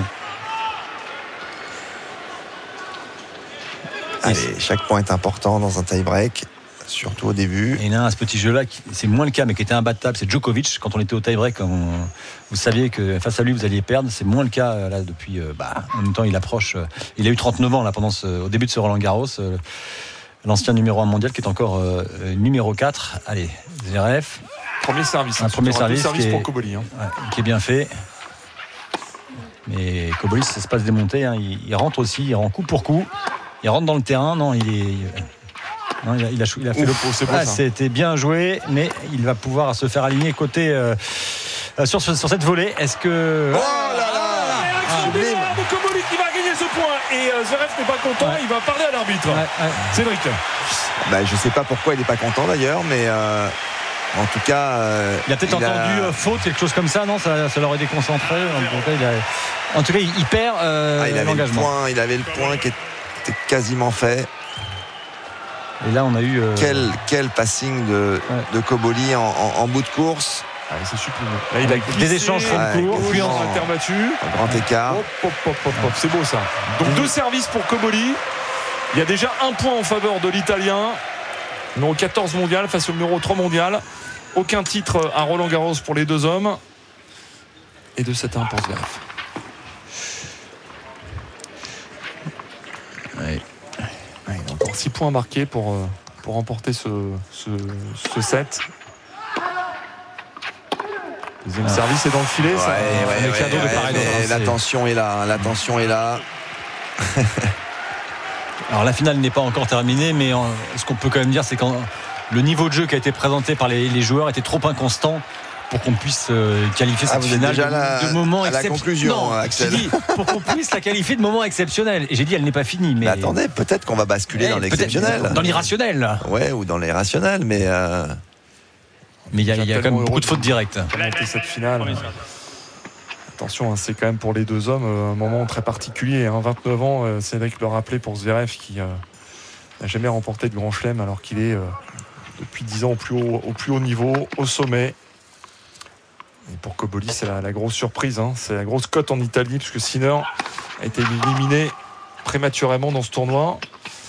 Allez, chaque point est important dans un tie-break, surtout au début. Et il y a un, ce petit jeu-là, qui, c'est moins le cas, mais qui était imbattable, c'est Djokovic. Quand on était au tie-break, on, vous saviez que face à lui, vous alliez perdre. C'est moins le cas là depuis. Euh, bah, en même temps, il approche. Euh, il a eu trente-neuf ans là pendant ce, au début de ce Roland-Garros. Euh, l'ancien numéro un mondial qui est encore euh, numéro quatre. Allez, Zverev. Premier service. Un premier service, service qui, pour est, Koboli, hein. ouais, qui est bien fait. Mais Koboli, ça se passe démonter. Hein. Il, il rentre aussi, il rend coup pour coup. Il rentre dans le terrain. Non, il est. Non, il, a, il, a, il a fait Ouf, le. C'est ah, c'était bien joué, mais il va pouvoir se faire aligner côté euh, sur, sur cette volée. Est-ce que. Oh là là, ah, de Koboli qui va gagner ce point et euh, Zverev n'est pas content. Ouais. Il va parler à l'arbitre. Ouais, ouais. Cédric. Bah, je sais pas pourquoi il n'est pas content d'ailleurs, mais. Euh... En tout cas, euh, il a peut-être il entendu a... faute, quelque chose comme ça, non, ça, ça l'aurait déconcentré. En tout cas, il, a... en tout cas, il perd euh, ah, il avait l'engagement. Le point, il avait le point qui était quasiment fait. Et là, on a eu. Euh... Quel, quel passing de, ouais. de Koboli en, en, en bout de course. Ah, c'est supprimé. Là, il a glissé, des échanges sur le cours, puis en terre battue. Un grand écart. Hop, hop, hop, hop, hop. C'est beau ça. Donc deux services pour Koboli. Il y a déjà un point en faveur de l'Italien. Numéro quatorze mondial face au numéro trois mondial. Aucun titre à Roland-Garros pour les deux hommes. Et de sept à un pour Zverev. Ouais. Ouais, il a encore six points marqués pour, pour remporter ce, ce, ce set. Deuxième ah. service est dans le filet. Ouais, ça, ouais, ouais, cadeau ouais, de pareil ouais, la tension est là. La tension est là. Alors la finale n'est pas encore terminée, mais en, ce qu'on peut quand même dire, c'est que le niveau de jeu qui a été présenté par les, les joueurs était trop inconstant pour qu'on puisse euh, qualifier cette ah, finale de, la, de moment exceptionnel. La conclusion, non, Axel. J'ai dit, pour qu'on puisse la qualifier de moment exceptionnel. Et j'ai dit, elle n'est pas finie. Mais, mais attendez, peut-être qu'on va basculer eh, dans l'exceptionnel. Dans l'irrationnel. Ouais, ou dans l'irrationnel, mais. Euh... Mais il y a, y a quand même beaucoup de fautes directes. Cette finale. Attention, hein, c'est quand même pour les deux hommes un moment très particulier. Hein, vingt-neuf ans, euh, Cédric le rappelait pour Zverev qui euh, n'a jamais remporté de grand chelem alors qu'il est euh, depuis dix ans au plus haut, au plus haut niveau, au sommet. Et pour Koboli, c'est la, la grosse surprise. Hein, c'est la grosse cote en Italie puisque Sinner a été éliminé prématurément dans ce tournoi.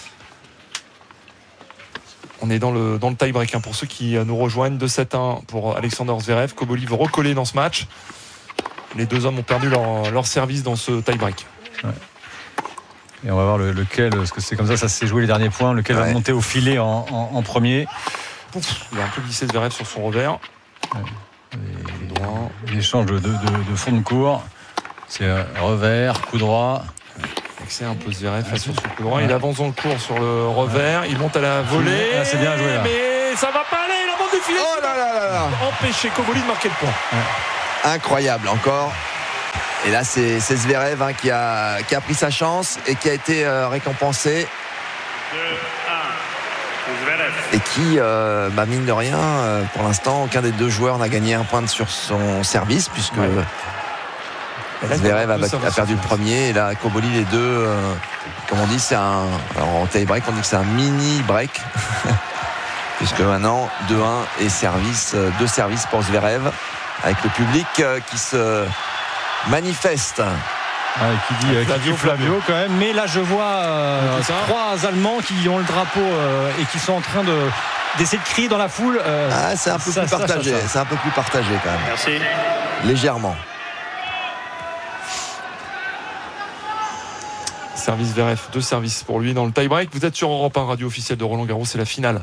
On est dans le, dans le tie-break hein, pour ceux qui nous rejoignent. deux sept un pour Alexander Zverev. Koboli veut recoller dans ce match. Les deux hommes ont perdu leur, leur service dans ce tie-break. Ouais. Et on va voir le, lequel, parce que c'est comme ça, ça s'est joué les derniers points, lequel ouais. va monter au filet en, en, en premier. Ouf, il a un peu glissé Zverev sur son revers. Ouais. Et... droit. l'échange de, de, de fond de cours. C'est euh, revers, coup droit. C'est un peu Zverev face sur ce coup droit. Il avance dans le cours sur le revers. Il monte à la volée. Ah, c'est bien joué là. Mais ça va pas aller. La bande du filet. Oh là là là là. Empêcher Koboli de marquer le point. Ouais. Incroyable encore. Et là, c'est, c'est Zverev hein, qui, a, qui a pris sa chance et qui a été euh, récompensé. Et qui, euh, bah, mine de rien, euh, pour l'instant, aucun des deux joueurs n'a gagné un point sur son service, puisque ouais. Zverev a, a perdu le premier. Et là, Koboli, les deux, euh, comme on dit, c'est un. Alors, en tie-break, on dit que c'est un mini-break. Puisque maintenant, deux un et service, deux services pour Zverev, avec le public euh, qui se manifeste. Ouais, qui dit, euh, Flavio, qui dit Flavio, Flavio quand même, mais là je vois euh, trois Allemands qui ont le drapeau euh, et qui sont en train de d'essayer de crier dans la foule. Euh, ah, c'est un peu ça, plus partagé, ça, ça. c'est un peu plus partagé quand même. Merci. Légèrement. Service Zverev, deux services pour lui dans le tie-break. Vous êtes sur Europe un, radio officielle de Roland Garros, c'est la finale.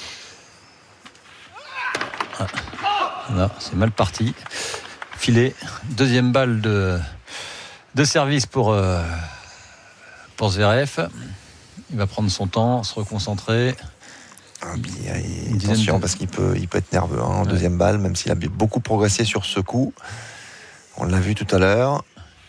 Ah. Là, c'est mal parti. Filet, deuxième balle de de service pour, euh, pour Zverev. Il va prendre son temps, se reconcentrer. Ah, il, attention de... parce qu'il peut, il peut être nerveux hein, en ouais. deuxième balle, même s'il a beaucoup progressé sur ce coup. On l'a vu tout à l'heure.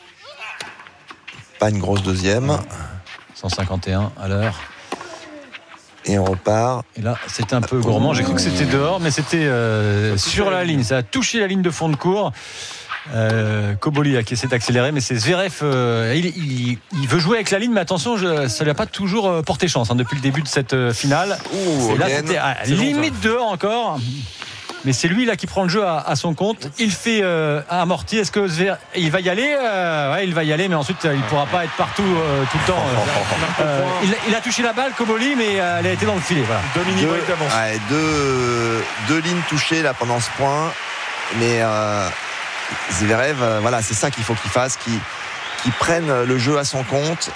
Pas une grosse deuxième. cent cinquante et un à l'heure. Et on repart. Et là, c'était un peu gourmand. J'ai cru que c'était dehors, mais c'était euh, sur la ligne. Ça a touché la ligne de fond de cours. Euh, Koboli a essayé d'accélérer, mais c'est Zverev. Euh, il, il, il veut jouer avec la ligne, mais attention, je, ça lui a pas toujours porté chance hein, depuis le début de cette euh, finale. Ouh, là, c'était à limite long, dehors encore. Mais c'est lui là qui prend le jeu à, à son compte. Il fait euh, amorti. Est-ce que Zverev, il va y aller euh, Ouais, il va y aller, mais ensuite il pourra pas être partout euh, tout le temps. Euh, il, il a touché la balle, Koboli, mais euh, elle a été dans le filet. Voilà. Dominique deux, d'avance. Ouais, deux, deux lignes touchées là pendant ce point, mais. Euh, Zverev, euh, voilà, c'est ça qu'il faut qu'il fasse, qu'il, qu'il prenne le jeu à son compte.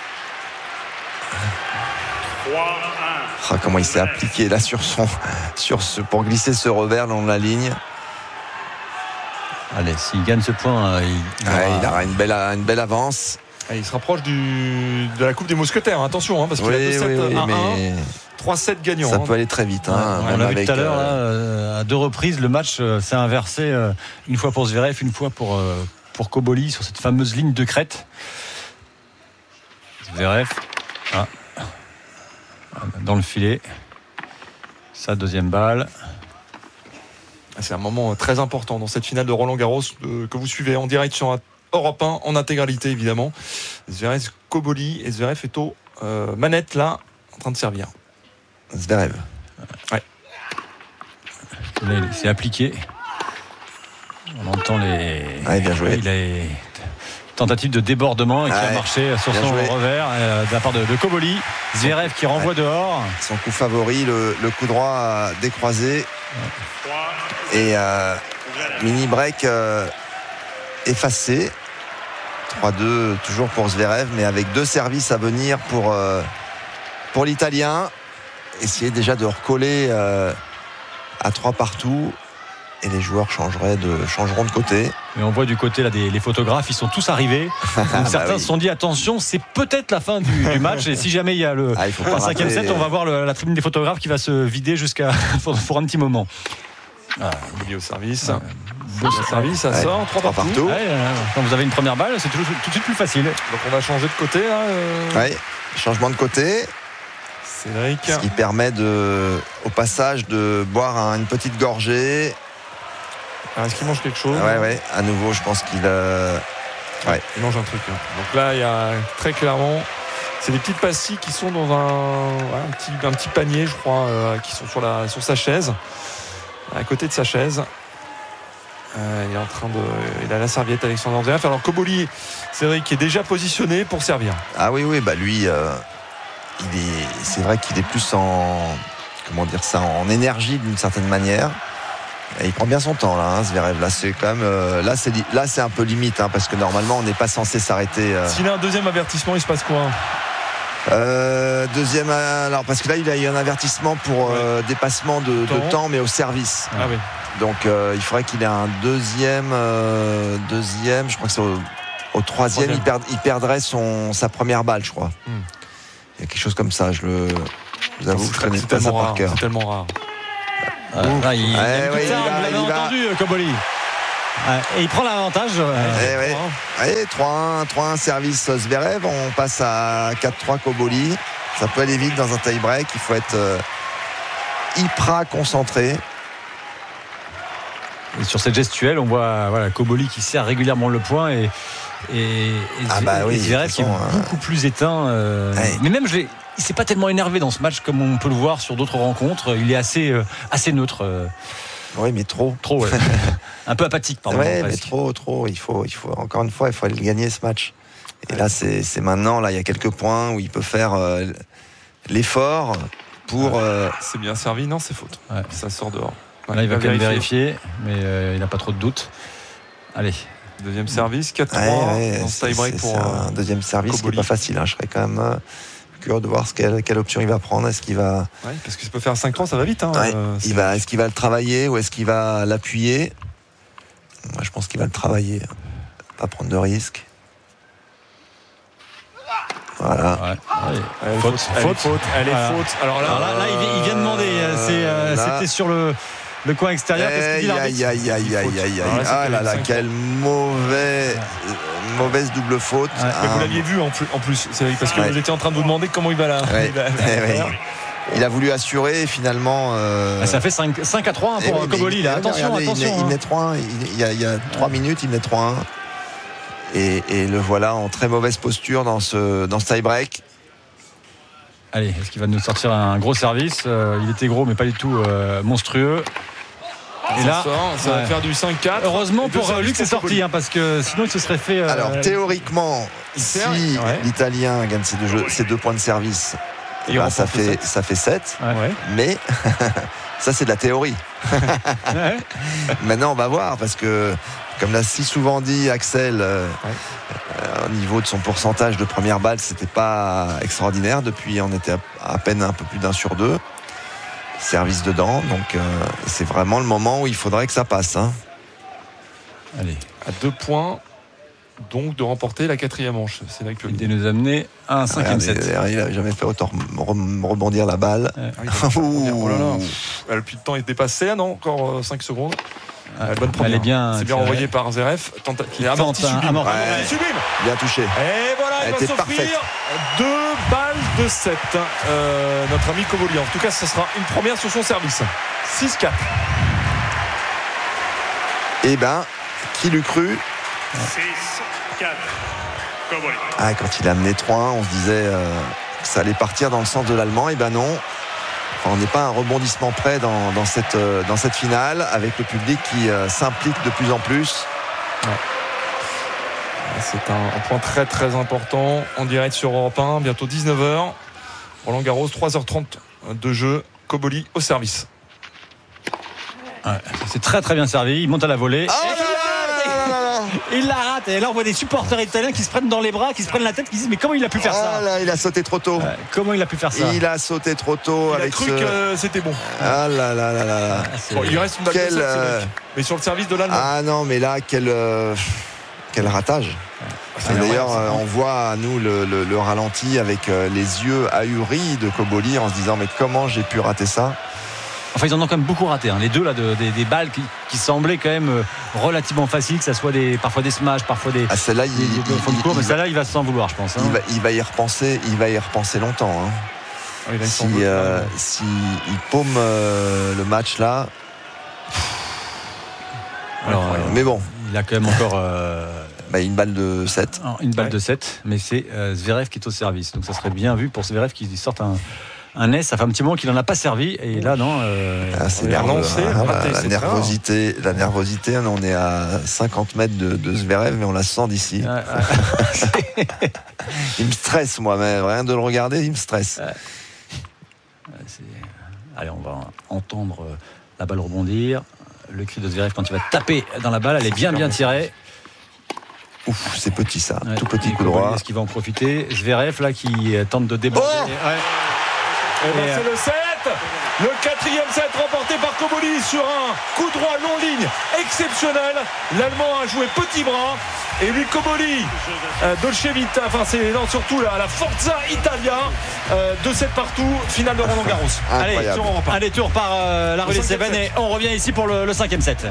Oh, comment il s'est appliqué là sur son, sur ce, pour glisser ce revers dans la ligne. Allez, s'il gagne ce point, il, il, ouais, aura... il aura une belle, une belle avance. Et il se rapproche du, de la Coupe des Mousquetaires, attention, hein, parce qu'il oui, a deux sept oui, oui, mais... trois sept gagnants. Ça hein. peut aller très vite. Hein, ouais, on l'a vu tout à l'heure, euh... là, à deux reprises, le match euh, s'est inversé. Euh, une fois pour Zverev, une fois pour, euh, pour Koboli sur cette fameuse ligne de crête. Zverev, ah. dans le filet. Sa deuxième balle. C'est un moment très important dans cette finale de Roland Garros euh, que vous suivez en direct sur Europe un, en intégralité évidemment. Zverev, Koboli, et Zverev est aux euh, manettes là, en train de servir. Zverev. Ouais. Là, il s'est appliqué. On entend les. Ouais, bien joué. Il a les tentatives de débordement et qui ouais, a marché sur son joué. revers euh, de la part de, de Koboli. Zverev qui renvoie ouais. dehors. Son coup favori, le, le coup droit décroisé. Ouais. Et euh, mini break euh, effacé. trois deux toujours pour Zverev, mais avec deux services à venir pour, euh, pour l'Italien. Essayer déjà de recoller euh, à trois partout. Et les joueurs changeraient de, changeront de côté. Et on voit du côté là des les photographes, ils sont tous arrivés. Donc certains bah oui. se sont dit attention, c'est peut-être la fin du, du match. Et si jamais il y a le ah, il cinquième set, on va voir le, la tribune des photographes qui va se vider jusqu'à pour, pour un petit moment. Ah, il est au service. Ouais. Beau service, ça ouais. sort, trois partout. partout. Ouais, euh, quand vous avez une première balle, c'est tout, tout de suite plus facile. Donc on va changer de côté. Là, euh... Oui, changement de côté. Cédric. Ce qui permet de, au passage de boire un, une petite gorgée. Alors, est-ce qu'il mange quelque chose? Ouais, ouais. À nouveau, je pense qu'il euh... ouais. il mange un truc. Hein. Donc là, il y a très clairement, c'est des petites pastilles qui sont dans un, ouais, un, petit, un petit panier, je crois, euh, qui sont sur, la, sur sa chaise, à côté de sa chaise. Euh, il est en train de, il a la serviette Alexander Zverev. Alors Koboli, Cédric est déjà positionné pour servir. Ah oui, oui, bah lui, euh, il est, c'est vrai qu'il est plus en, comment dire ça, en énergie d'une certaine manière. Et il prend bien son temps là, hein, Zverev. Là, c'est quand même, euh, là, c'est là, c'est un peu limite, hein, parce que normalement, on n'est pas censé s'arrêter. Euh... S'il a un deuxième avertissement, il se passe quoi? euh, Deuxième, alors parce que là, il a eu un avertissement pour euh, ouais. dépassement de, de temps, mais au service. Ah oui. Donc euh, il faudrait qu'il ait un deuxième, euh, deuxième. Je crois que c'est au, au troisième, troisième. Il, perd, il perdrait son, sa première balle, je crois. Hmm. Il y a quelque chose comme ça. Je le, je vous avoue, je connais pas ça rare, par cœur. C'est tellement rare. Ah, là, il, ouais, il, ouais, ça, il, vous l'avez entendu, va... Koboli. Ouais, et il prend l'avantage. Eh ouais. Allez, trois un, trois un service Zverev. On passe à quatre trois Koboli. Ça peut aller vite dans un tie-break. Il faut être euh, hyper concentré. Et sur cette gestuelle, on voit voilà, Koboli qui serre régulièrement le point et, et, et, ah bah et oui, Zverev qui est hein. beaucoup plus éteint. Euh, ouais. Mais même, je l'ai, il s'est pas tellement énervé dans ce match comme on peut le voir sur d'autres rencontres. Il est assez, euh, assez neutre. Euh. Oui, mais trop. Trop, ouais. Un peu apathique, pardon. Oui, mais trop, trop. Il faut, il faut, encore une fois, il faut aller gagner ce match. Et ouais. là, c'est, c'est maintenant, là, il y a quelques points où il peut faire euh, l'effort pour. Ouais. Euh... C'est bien servi, non, c'est faute. Ouais. Ça sort dehors. Ouais, là, il va quand même vérifier, mais euh, il n'a pas trop de doutes. Allez. Deuxième service, quatre trois. Ouais, ouais, dans ce tie-break pour. Un deuxième service qui n'est pas facile. Hein. Je serais quand même euh, curieux de voir ce quelle, quelle option il va prendre. Est-ce qu'il va. Ouais, parce que ça peut faire cinq trois, ça va vite. Hein, ouais, euh, il va, est-ce qu'il va le travailler ou est-ce qu'il va l'appuyer? Moi, je pense qu'il va le travailler. Pas prendre de risques. Voilà. Ouais. Ouais. Allez, faute, faute, faute, faute. Elle est voilà. faute. Alors là, Alors là, là il, il vient demander. C'est, euh, là, c'était sur le, le coin extérieur. Aïe, aïe, aïe, aïe, aïe, aïe. Ah là là, quelle mauvaise, ouais. mauvaise double faute. Ouais. Ah. Vous l'aviez vu en plus, en plus c'est parce que ouais. vous étiez en train de vous demander comment il va là. Ouais. Il, va, ouais. il a voulu assurer et finalement. Euh... Ah, ça fait cinq à trois hein, pour Koboli. Attention, regardez, attention. Il, hein. il met trois un. Il y a, il y a trois minutes, il met trois un. Et, et le voilà en très mauvaise posture dans ce, dans ce tie-break. Allez, est-ce qu'il va nous sortir un gros service? euh, Il était gros, mais pas du tout euh, monstrueux. Et ça là, sort, ça ouais. va faire du cinq quatre. Heureusement pour euh, Luc, c'est sorti, hein, parce que sinon il se serait fait. Euh, Alors théoriquement, si ouais. l'Italien gagne ses deux, jeux, ses deux points de service, et bah, ça, fait, ça fait sept. Ouais. Mais ça, c'est de la théorie. Ouais. Maintenant, on va voir, parce que, comme l'a si souvent dit Axel, euh, ouais. euh, au niveau de son pourcentage de première balle, c'était pas extraordinaire. Depuis, on était à, à peine un peu plus d'un sur deux. Service dedans, donc euh, c'est vraiment le moment où il faudrait que ça passe. Hein. Allez, à deux points, donc de remporter la quatrième manche. C'est là que l'idée nous amener à un cinquième set. Il n'a jamais fait autant rebondir la balle. Ouais. Ah, oh là là. Pff, depuis le temps, il dépassait, là, non encore cinq secondes. Ah, bonne première. Bien, c'est bien envoyé par Zverev. Tenta... Qui tente un sublime. Ouais. Sublime. Bien touché. Et voilà, il va s'offrir deux balles de sept. Euh, notre ami Koboli. En tout cas, ce sera une première sur son service. six quatre. Eh ben, qui l'eût cru? six quatre. Koboli. Ah, quand il a amené trois un, on se disait euh, que ça allait partir dans le sens de l'Allemand. Et ben non. On n'est pas un rebondissement près dans, dans, cette, dans cette finale, avec le public qui euh, s'implique de plus en plus. Ouais. C'est un, un point très très important en direct sur Europe un, bientôt dix-neuf heures. Roland Garros, trois heures trente de jeu. Koboli au service. Ouais, c'est très très bien servi. Il monte à la volée. Oh là là il la rate. Et là, on voit des supporters italiens qui se prennent dans les bras, qui se prennent la tête, qui disent mais comment il a pu faire ça? Ah là, il a sauté trop tôt. Ouais, comment il a pu faire ça? Il a sauté trop tôt. Il avec a cru ce... que c'était bon. Ah là là là là. Ah, bon, il reste une balle quel, de sept, euh... mais sur le service de l'Allemand. Ah non, mais là, quel, euh... quel ratage. Ah, d'ailleurs, ouais, on voit à nous le, le, le ralenti avec euh, les yeux ahuris de Koboli en se disant mais comment j'ai pu rater ça? Enfin, ils en ont quand même beaucoup raté. Hein. Les deux, là, de, des, des balles qui, qui semblaient quand même euh, relativement faciles, que ça soit des, parfois des smashs, parfois des. Ah, celle-là, il, des, il, des il, cours, il, mais celle-là, il va s'en vouloir, je pense. Hein. Il, va, il va y repenser, il va y repenser longtemps. Hein. Ah, il si, euh, si il paume euh, le match là. Alors, euh, mais bon. Il a quand même encore. Euh, bah, une balle de sept. Une balle ouais. de sept, mais c'est euh, Zverev qui est au service. Donc ça serait bien vu pour Zverev qu'il sorte un. Un S, ça fait un petit moment qu'il n'en a pas servi et là non euh, ah, c'est nerveux, lancé, hein, raté, la, c'est nervosité, la nervosité on est à cinquante mètres de, de Zverev mais on la sent d'ici. Ah, ah. Il me stresse moi-même, rien de le regarder il me stresse. Ah. C'est... Allez, on va entendre la balle rebondir, le cri de Zverev quand il va taper dans la balle, elle est bien bien tirée. Ouf, c'est petit ça, ouais. Tout petit et coup droit. Est-ce qu'il va en profiter? Zverev là qui tente de déborder. Oh ouais. Et ben c'est le sept. Le quatrième set remporté par Koboli sur un coup droit long ligne exceptionnel. L'Allemand a joué petit bras. Et lui, Koboli, euh, Dolce Vita, enfin c'est non, surtout la, la Forza Italia, euh, deux sept partout, finale de Roland Garros. Allez, tour, allez, tour par euh, la rue des Cévennes et on revient ici pour le, le cinquième set.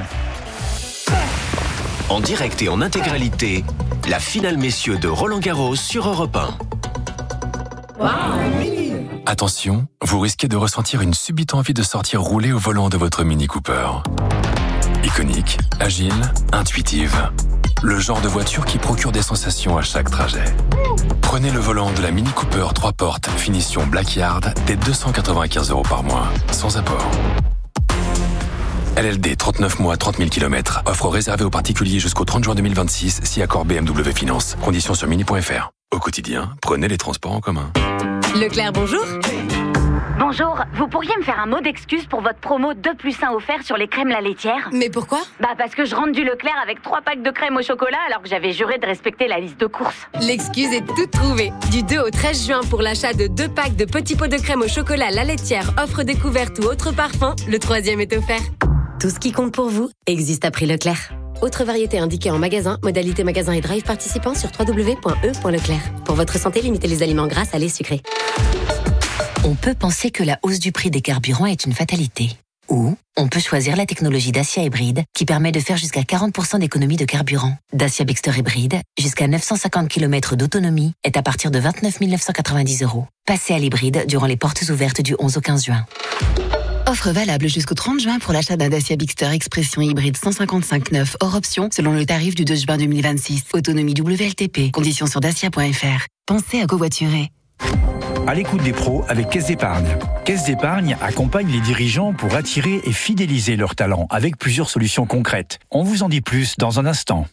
En direct et en intégralité, la finale messieurs de Roland Garros sur Europe un. Wow. Attention, vous risquez de ressentir une subite envie de sortir rouler au volant de votre Mini Cooper. Iconique, agile, intuitive. Le genre de voiture qui procure des sensations à chaque trajet. Prenez le volant de la Mini Cooper trois portes, finition Blackyard, dès deux cent quatre-vingt-quinze euros par mois, sans apport. L L D, trente-neuf mois, trente mille kilomètres. Offre réservée aux particuliers jusqu'au trente juin deux mille vingt-six, si accord B M W Finance. Conditions sur mini point f r. Au quotidien, prenez les transports en commun. Leclerc, bonjour. Bonjour, vous pourriez me faire un mot d'excuse pour votre promo deux plus un offert sur les crèmes la laitière? Mais pourquoi? Bah parce que je rentre du Leclerc avec trois packs de crème au chocolat alors que j'avais juré de respecter la liste de courses. L'excuse est toute trouvée. Du deux au treize juin pour l'achat de deux packs de petits pots de crème au chocolat la laitière, offre découverte ou autre parfum, le troisième est offert. Tout ce qui compte pour vous existe à prix Leclerc. Autre variété indiquée en magasin, modalité magasin et drive participant sur w w w point e point leclerc. Pour votre santé, limitez les aliments gras, salés, sucrés. On peut penser que la hausse du prix des carburants est une fatalité. Ou on peut choisir la technologie Dacia Hybride qui permet de faire jusqu'à quarante pour cent d'économie de carburant. Dacia Bixter Hybride, jusqu'à neuf cent cinquante kilomètres d'autonomie, est à partir de vingt-neuf mille neuf cent quatre-vingt-dix euros. Passez à l'hybride durant les portes ouvertes du onze au quinze juin. Offre valable jusqu'au trente juin pour l'achat d'un Dacia Bixter Expression hybride cent cinquante-cinq neuf hors option selon le tarif du deux juin deux mille vingt-six. Autonomie W L T P. Conditions sur dacia point f r. Pensez à covoiturer. À l'écoute des pros avec Caisse d'Épargne. Caisse d'Épargne accompagne les dirigeants pour attirer et fidéliser leurs talents avec plusieurs solutions concrètes. On vous en dit plus dans un instant.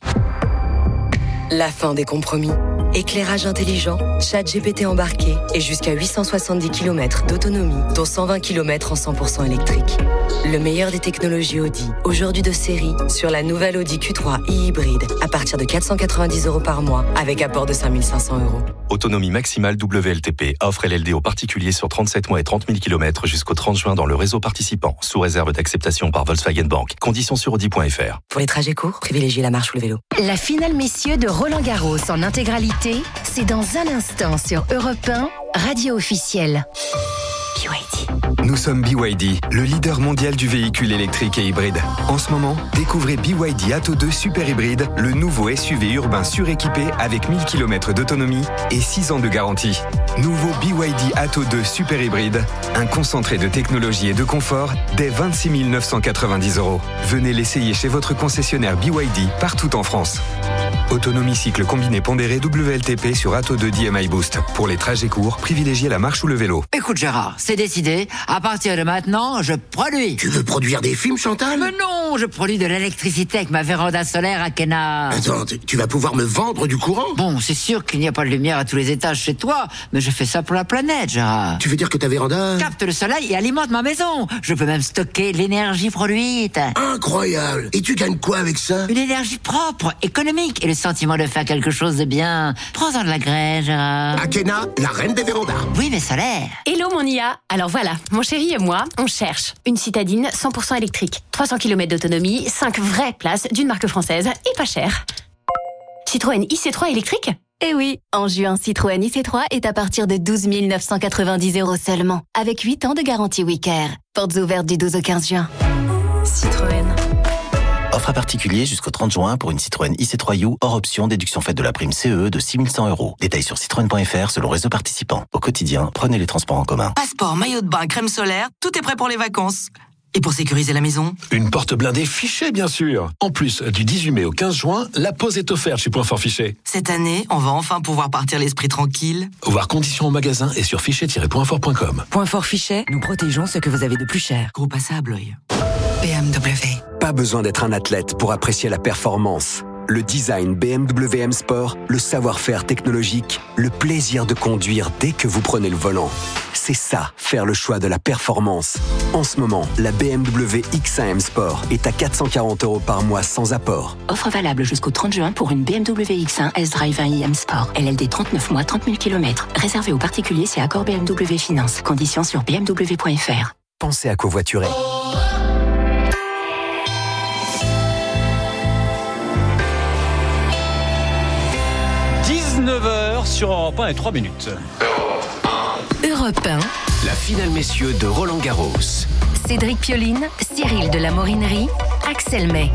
La fin des compromis. Éclairage intelligent, chat G P T embarqué et jusqu'à huit cent soixante-dix kilomètres d'autonomie, dont cent vingt kilomètres en cent pour cent électrique. Le meilleur des technologies Audi, aujourd'hui de série, sur la nouvelle Audi Q trois e-hybride, à partir de quatre cent quatre-vingt-dix euros par mois, avec apport de cinq mille cinq cents euros. Autonomie maximale W L T P. Offre L L D aux particuliers sur trente-sept mois et trente mille kilomètres jusqu'au trente juin dans le réseau participant, sous réserve d'acceptation par Volkswagen Bank. Conditions sur audi point f r. Pour les trajets courts, privilégiez la marche ou le vélo. La finale messieurs de Roland Garros en intégralité, c'est dans un instant sur Europe un, radio officielle. B Y D. Nous sommes B Y D, le leader mondial du véhicule électrique et hybride. En ce moment, découvrez B Y D Atto deux Super Hybride, le nouveau S U V urbain suréquipé avec mille kilomètres d'autonomie et six ans de garantie. Nouveau B Y D Atto deux Super Hybride, un concentré de technologie et de confort dès vingt-six mille neuf cent quatre-vingt-dix euros. Venez l'essayer chez votre concessionnaire B Y D partout en France. Autonomie cycle combiné pondéré W L T P sur Atto deux D M I Boost. Pour les trajets courts, privilégiez la marche ou le vélo. Écoute Gérard, c'est décidé. À partir de maintenant, je produis. Tu veux produire des films, Chantal? Mais non, je produis de l'électricité avec ma véranda solaire à Kena. Attends, tu vas pouvoir me vendre du courant? Bon, c'est sûr qu'il n'y a pas de lumière à tous les étages chez toi, mais je fais ça pour la planète, Gérard. Tu veux dire que ta véranda capte le soleil et alimente ma maison. Je peux même stocker l'énergie produite. Incroyable. Et tu gagnes quoi avec ça? Une énergie propre, économique et le sentiment de faire quelque chose de bien. Prends-en de la graine, Gérard. Akena, la reine des vérandas. Oui, mais solaire. Hello mon I A. Alors voilà, mon chéri et moi, on cherche une citadine cent pour cent électrique, trois cents kilomètres d'autonomie, cinq vraies places d'une marque française et pas cher. Citroën I C trois électrique? Eh oui, en juin, Citroën I C trois est à partir de douze mille neuf cent quatre-vingt-dix euros seulement, avec huit ans de garantie WeCare. Portes ouvertes du douze au quinze juin. Citroën. Offre à particulier jusqu'au trente juin pour une Citroën I C trois U hors option, déduction faite de la prime C E E de six mille cent euros. Détails sur citroën point f r selon réseau participant. Au quotidien, prenez les transports en commun. Passeport, maillot de bain, crème solaire, tout est prêt pour les vacances. Et pour sécuriser la maison? Une porte blindée Fichet, bien sûr. En plus, du dix-huit mai au quinze juin, la pause est offerte chez Point Fort Fichet. Cette année, on va enfin pouvoir partir l'esprit tranquille. Voir conditions au magasin et sur fichet tiret point fort point com. Point Fort Fichet, nous protégeons ce que vous avez de plus cher. Groupe A S A à Blois. B M W. Pas besoin d'être un athlète pour apprécier la performance. Le design B M W M Sport, le savoir-faire technologique, le plaisir de conduire dès que vous prenez le volant. C'est ça, faire le choix de la performance. En ce moment, la B M W X un M Sport est à quatre cent quarante euros par mois sans apport. Offre valable jusqu'au trente juin pour une B M W X un S-Drive un i M Sport. L L D trente-neuf mois, trente mille kilomètres. Réservé aux particuliers, c'est accord B M W Finance. Conditions sur b m w point f r. Pensez à covoiturer. dix-neuf heures sur Europe un et trois minutes. Europe un. La finale messieurs de Roland-Garros. Cédric Pioline, Cyril de la Morinerie, Axel May.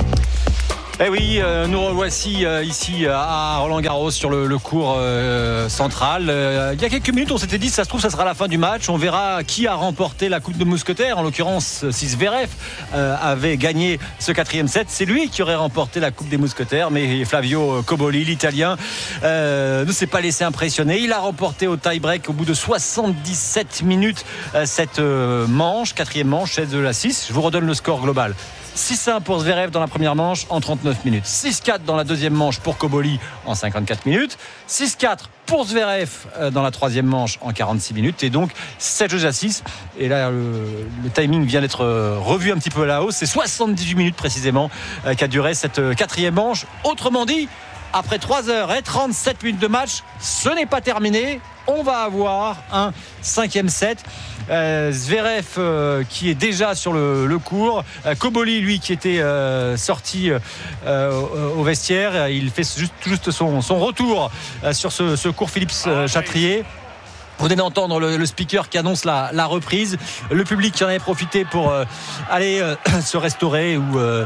Eh oui, euh, nous revoici euh, ici à Roland-Garros sur le, le court euh, central. Euh, il y a quelques minutes, on s'était dit, ça se trouve, ça sera la fin du match. On verra qui a remporté la Coupe de Mousquetaires. En l'occurrence, si Zverev euh, avait gagné ce quatrième set, c'est lui qui aurait remporté la Coupe des Mousquetaires. Mais Flavio Cobolli, l'Italien, euh, ne s'est pas laissé impressionner. Il a remporté au tie-break au bout de soixante-dix-sept minutes euh, cette euh, manche, quatrième manche, sept de la six. Je vous redonne le score global. six un pour Zverev dans la première manche en trente-neuf minutes. six quatre dans la deuxième manche pour Cobolli en cinquante-quatre minutes. six quatre pour Zverev dans la troisième manche en quarante-six minutes. Et donc sept jeux à six. Et là, le, le timing vient d'être revu un petit peu à la hausse. C'est soixante-dix-huit minutes précisément qu'a duré cette quatrième manche. Autrement dit, après trois heures et trente-sept minutes de match, ce n'est pas terminé. On va avoir un cinquième set. Euh, Zverev euh, qui est déjà sur le, le court. Euh, Cobolli, lui, qui était euh, sorti euh, au, au vestiaire. Il fait juste, juste son, son retour euh, sur ce, ce court Philippe euh, Chatrier. Vous venez d'entendre le, le speaker qui annonce la, la reprise. Le public qui en avait profité pour euh, aller euh, se restaurer ou euh,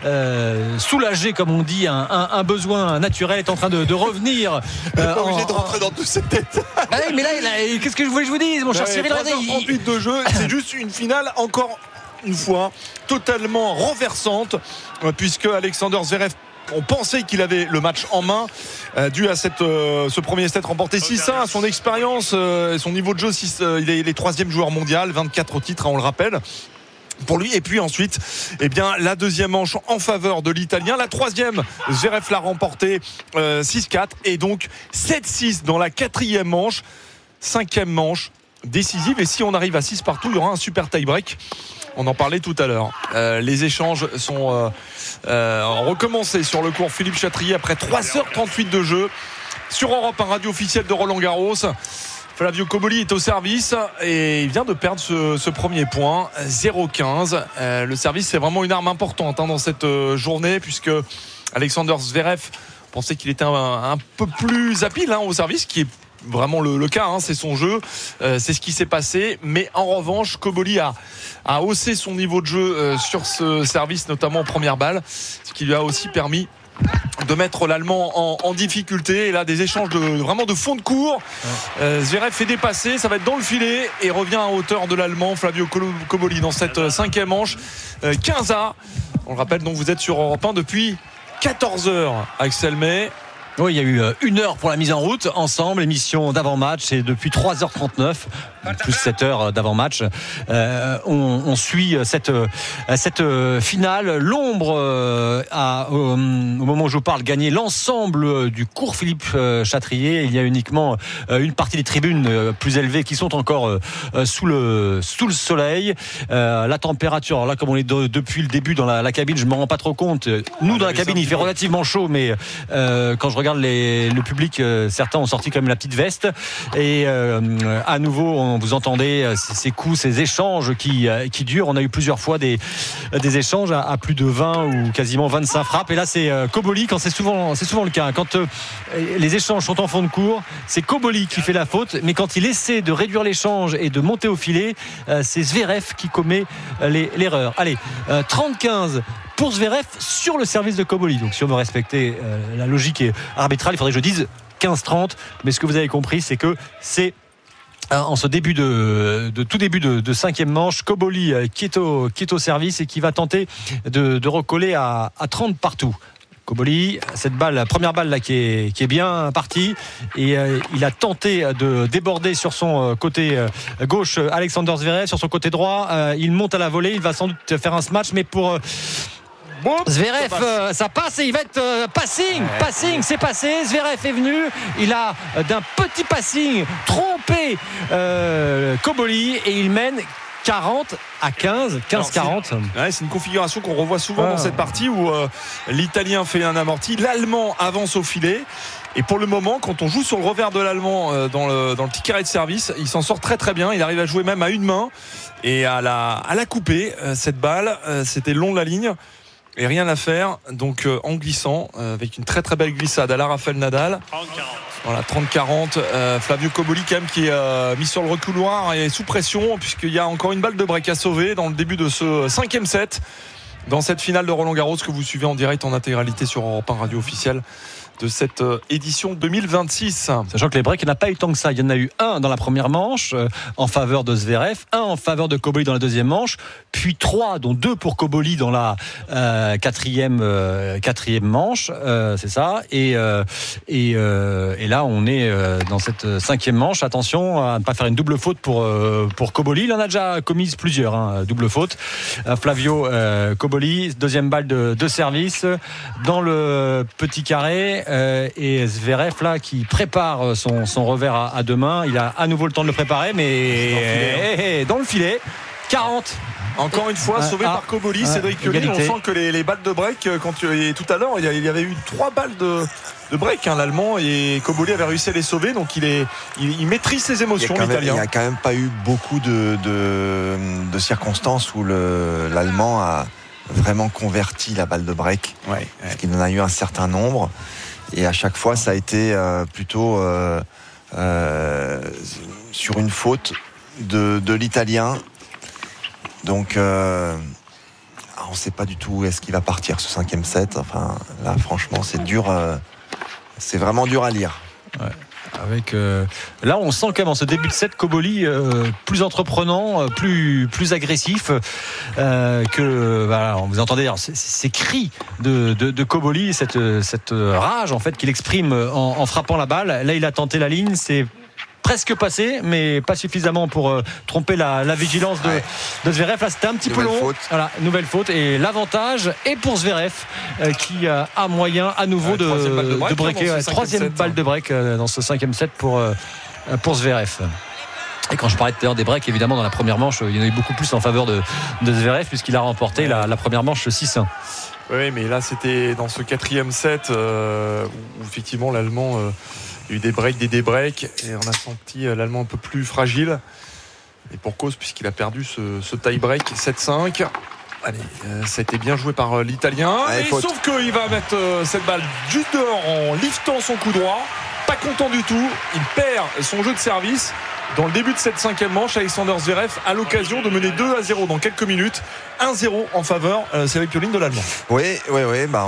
euh, soulager, comme on dit, un, un, un besoin naturel est en train de, de revenir. Euh, pas obligé de rentrer dans toutes ces têtes. Ah oui, mais là, là, qu'est-ce que je voulais que je vous dise, mon cher Cyril? trois heures trente-huit de jeu, c'est juste une finale encore une fois totalement renversante, puisque Alexander Zverev, on pensait qu'il avait le match en main euh, dû à cette, euh, ce premier set remporté six un, à son expérience et euh, son niveau de jeu. six, euh, il est, il est troisième joueur mondial, vingt-quatre titres, hein, on le rappelle pour lui. Et puis ensuite, eh bien, la deuxième manche en faveur de l'Italien. La troisième, Zverev l'a remporté euh, six quatre. Et donc sept six dans la quatrième manche. Cinquième manche décisive. Et si on arrive à six partout, il y aura un super tie-break. On en parlait tout à l'heure. Euh, les échanges sont euh, euh, recommencés sur le court Philippe Chatrier après trois heures trente-huit de jeu. Sur Europe un, radio officielle de Roland-Garros. Flavio Cobolli est au service et il vient de perdre ce, ce premier point, zéro quinze. Euh, le service, c'est vraiment une arme importante hein, dans cette euh, journée, puisque Alexander Zverev pensait qu'il était un, un peu plus habile hein, au service, qui est vraiment le, le cas, hein, c'est son jeu, euh, c'est ce qui s'est passé. Mais en revanche, Cobolli a, a haussé son niveau de jeu euh, sur ce service, notamment en première balle, ce qui lui a aussi permis de mettre l'Allemand en, en difficulté. Et là, des échanges de, vraiment de fond de cours. Euh, Zverev fait dépasser, ça va être dans le filet et revient à hauteur de l'Allemand Flavio Cobolli dans cette cinquième manche. Euh, quinze à. On le rappelle, donc vous êtes sur Europe un depuis quatorze heures, Axel May. Oui, il y a eu une heure pour la mise en route ensemble, émission d'avant-match, et depuis trois heures trente-neuf, plus sept heures d'avant-match, euh, on, on suit cette, cette finale. L'ombre a, au, au moment où je vous parle, gagné l'ensemble du court Philippe Chatrier. Il y a uniquement une partie des tribunes plus élevées qui sont encore sous le, sous le soleil. Euh, la température, alors là, comme on est de, depuis le début dans la, la cabine, je ne me rends pas trop compte. Nous, dans la cabine, il fait relativement chaud, mais euh, quand je regarde les, le public, euh, certains ont sorti quand même la petite veste. Et euh, à nouveau, on, vous entendez ces, ces coups, ces échanges qui, euh, qui durent. On a eu plusieurs fois des, des échanges à, à plus de vingt ou quasiment vingt-cinq frappes. Et là, c'est euh, Cobolli, quand c'est souvent, c'est souvent le cas. Quand euh, les échanges sont en fond de cours, c'est Cobolli qui fait la faute. Mais quand il essaie de réduire l'échange et de monter au filet, euh, c'est Zverev qui commet euh, les, l'erreur. Allez, euh, trente quinze pour Zverev sur le service de Cobolli. Donc si on veut respecter euh, la logique arbitrale, il faudrait que je dise quinze trente. Mais ce que vous avez compris, c'est que c'est euh, en ce début de, de tout début de, de cinquième manche, Cobolli euh, qui, est au, qui est au service et qui va tenter de, de recoller à, à trente partout. Cobolli, cette balle, la première balle là qui est, qui est bien partie, et euh, il a tenté de déborder sur son euh, côté euh, gauche Alexander Zverev, sur son côté droit euh, il monte à la volée, il va sans doute faire un smash, mais pour euh, Bon, Zverev, ça passe. euh, ça passe et il va être euh, passing, ouais, passing, c'est passé. Zverev est venu, il a euh, d'un petit passing trompé euh, Cobolli et il mène quarante à quinze, quinze quarante. C'est, ouais, c'est une configuration qu'on revoit souvent ah. dans cette partie où euh, l'Italien fait un amorti, l'Allemand avance au filet. Et pour le moment, quand on joue sur le revers de l'Allemand euh, dans, le, dans le petit carré de service, il s'en sort très très bien. Il arrive à jouer même à une main et à la, à la couper, euh, cette balle. Euh, c'était long de la ligne et rien à faire. Donc euh, en glissant, euh, avec une très très belle glissade à la Rafael Nadal. trente quarante. Voilà, trente quarante. Euh, Flavio Cobolli quand même qui est euh, mis sur le recouloir et sous pression puisqu'il y a encore une balle de break à sauver dans le début de ce cinquième set. Dans cette finale de Roland-Garros que vous suivez en direct en intégralité sur Europe un Radio officielle de cette édition deux mille vingt-six. Sachant que les breaks, il n'y en a pas eu tant que ça. Il y en a eu un dans la première manche euh, en faveur de Zverev, un en faveur de Cobolli dans la deuxième manche, puis trois, dont deux pour Cobolli dans la euh, quatrième, euh, quatrième manche, euh, c'est ça. Et, euh, et, euh, et là, on est euh, dans cette cinquième manche. Attention à ne pas faire une double faute pour, euh, pour Cobolli. Il en a déjà commise plusieurs, hein, double faute. Euh, Flavio euh, Cobolli, deuxième balle de, de service dans le petit carré. Euh, et Zverev là qui prépare son, son revers à, à deux mains, il a à nouveau le temps de le préparer mais dans le filet, hein. Dans le filet. quarante. Encore une fois, sauvé ah, par Cobolli, ah, Cédric Pioline. On sent que les, les balles de break, quand tu, tout à l'heure, il y avait eu trois balles de, de break, hein, l'Allemand, et Cobolli avait réussi à les sauver. Donc il, est, il, il maîtrise ses émotions, l'Italien. Il n'y a quand même pas eu beaucoup de, de, de circonstances où le, l'Allemand a vraiment converti la balle de break. Ouais, ouais. Parce qu'il en a eu un certain nombre. Et à chaque fois, ça a été euh, plutôt euh, euh, sur une faute de, de l'Italien. Donc, euh, on ne sait pas du tout où est-ce qu'il va partir ce cinquième set. Enfin, là, franchement, c'est dur. Euh, c'est vraiment dur à lire. Ouais. Avec euh, là, on sent quand même en ce début de set Cobolli euh, plus entreprenant, plus plus agressif euh, que. Voilà, vous entendez ces, ces cris de de, de Cobolli, cette cette rage en fait qu'il exprime en, en frappant la balle. Là, il a tenté la ligne, c'est presque passé, mais pas suffisamment pour euh, tromper la, la vigilance de, ouais. de Zverev. Là, c'était un petit nouvelle peu long. Faute. Voilà, nouvelle faute. Et l'avantage est pour Zverev, euh, qui euh, a moyen à nouveau ouais, de, de, break, de breaker. Ouais, troisième balle de break euh, dans ce cinquième set pour, euh, pour Zverev. Et quand je parlais tout à l'heure des breaks, évidemment, dans la première manche, il y en a eu beaucoup plus en faveur de, de Zverev, puisqu'il a remporté ouais. la, la première manche six un. Oui, mais là, c'était dans ce quatrième set euh, où, où effectivement, l'Allemand. Euh, Il y a eu des breaks, des débreaks, et on a senti l'Allemand un peu plus fragile. Et pour cause, puisqu'il a perdu ce, ce tie-break sept cinq. Allez, euh, ça a été bien joué par euh, l'Italien. Allez, et sauf qu'il va mettre euh, cette balle juste dehors en liftant son coup droit. Pas content du tout. Il perd son jeu de service. Dans le début de cette cinquième manche, Alexander Zverev a l'occasion de mener deux à zéro dans quelques minutes. un zéro en faveur, euh, Cédric Pioline, de l'Allemand. Oui, oui, oui. Bah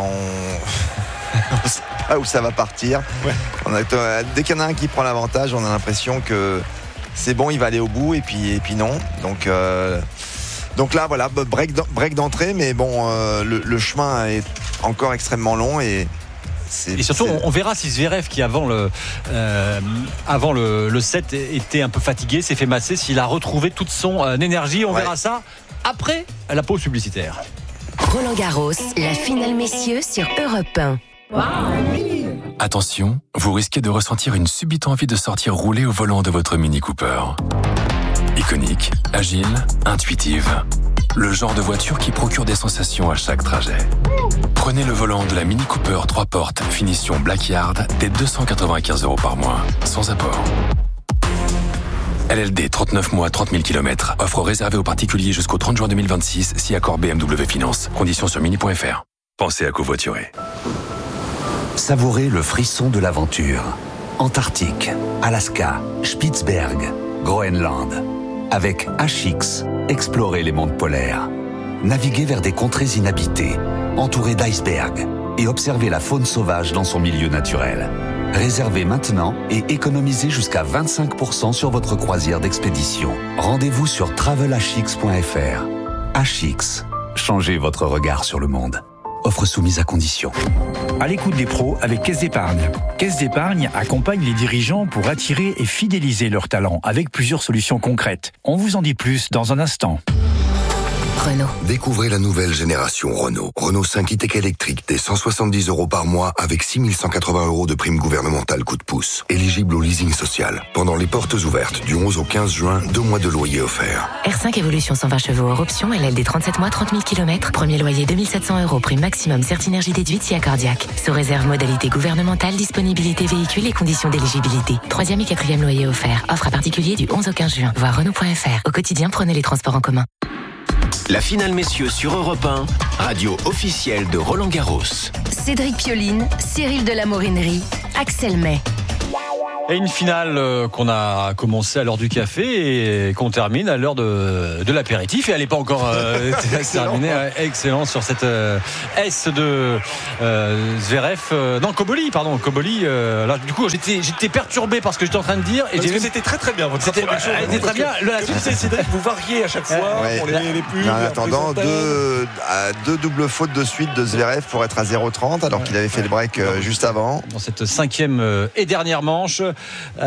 on... on ne sait pas où ça va partir. Ouais. On a... Dès qu'il y en a un qui prend l'avantage, on a l'impression que c'est bon, il va aller au bout, et puis, et puis non. Donc, euh... Donc là, voilà, break, break d'entrée, mais bon, euh, le, le chemin est encore extrêmement long et. C'est, et surtout, on, on verra si Zverev, qui avant le euh, avant le, le set était un peu fatigué, s'est fait masser, s'il a retrouvé toute son euh, énergie. On ouais. verra ça après la pause publicitaire. Roland Garros, la finale messieurs sur Europe un. Wow. Attention, vous risquez de ressentir une subite envie de sortir rouler au volant de votre Mini Cooper. Iconique, agile, intuitive. Le genre de voiture qui procure des sensations à chaque trajet. Prenez le volant de la Mini Cooper trois portes, finition Black Yard, dès deux cent quatre-vingt-quinze euros par mois, sans apport. L L D, trente-neuf mois, trente mille kilomètres. Offre réservée aux particuliers jusqu'au trente juin deux mille vingt-six, si accord B M W Finance. Conditions sur mini point f r. Pensez à covoiturer. Savourez le frisson de l'aventure. Antarctique, Alaska, Spitzberg, Groenland. Avec H X, explorez les mondes polaires. Naviguez vers des contrées inhabitées, entourées d'icebergs, et observez la faune sauvage dans son milieu naturel. Réservez maintenant et économisez jusqu'à vingt-cinq pour cent sur votre croisière d'expédition. Rendez-vous sur travel h x point f r. H X, changez votre regard sur le monde. Offre soumise à condition. À l'écoute des pros avec Caisse d'Épargne. Caisse d'Épargne accompagne les dirigeants pour attirer et fidéliser leurs talents avec plusieurs solutions concrètes. On vous en dit plus dans un instant. Renault. Découvrez la nouvelle génération Renault. Renault cinq e-Tech électrique dès cent soixante-dix euros par mois avec six mille cent quatre-vingts euros de prime gouvernementale coup de pouce. Éligible au leasing social. Pendant les portes ouvertes du onze au quinze juin, deux mois de loyer offerts. R cinq Evolution cent vingt chevaux hors option, L L D trente-sept mois, trente mille kilomètres. Premier loyer deux mille sept cents euros, prime maximum Certinergie déduite si accordiaque. Sous réserve modalité gouvernementale, disponibilité véhicule et conditions d'éligibilité. Troisième et quatrième loyer offert. Offre à particulier du onze au quinze juin. Voir Renault point F R. Au quotidien, prenez les transports en commun. La finale messieurs sur Europe un, radio officielle de Roland-Garros. Cédric Pioline, Cyril de la Morinerie, Axel May. Et une finale euh, qu'on a commencé à l'heure du café et qu'on termine à l'heure de, de l'apéritif. Et elle n'est pas encore euh, terminée. Ouais, excellent sur cette euh, S de euh, Zverev. Euh, non, Koboli, pardon. Koboli. Euh, là, du coup, j'étais, j'étais perturbé par ce que j'étais en train de dire. Et Parce j'ai que c'était très très bien votre C'était, introduction. euh, c'était très bien. La suite, c'est Cédric, vous variez à chaque fois Ouais. pour les, les pubs. En attendant, les deux, à deux doubles fautes de suite de Zverev pour être à zéro trente alors qu'il avait fait le break euh, juste avant. Dans cette cinquième euh, et dernière manche.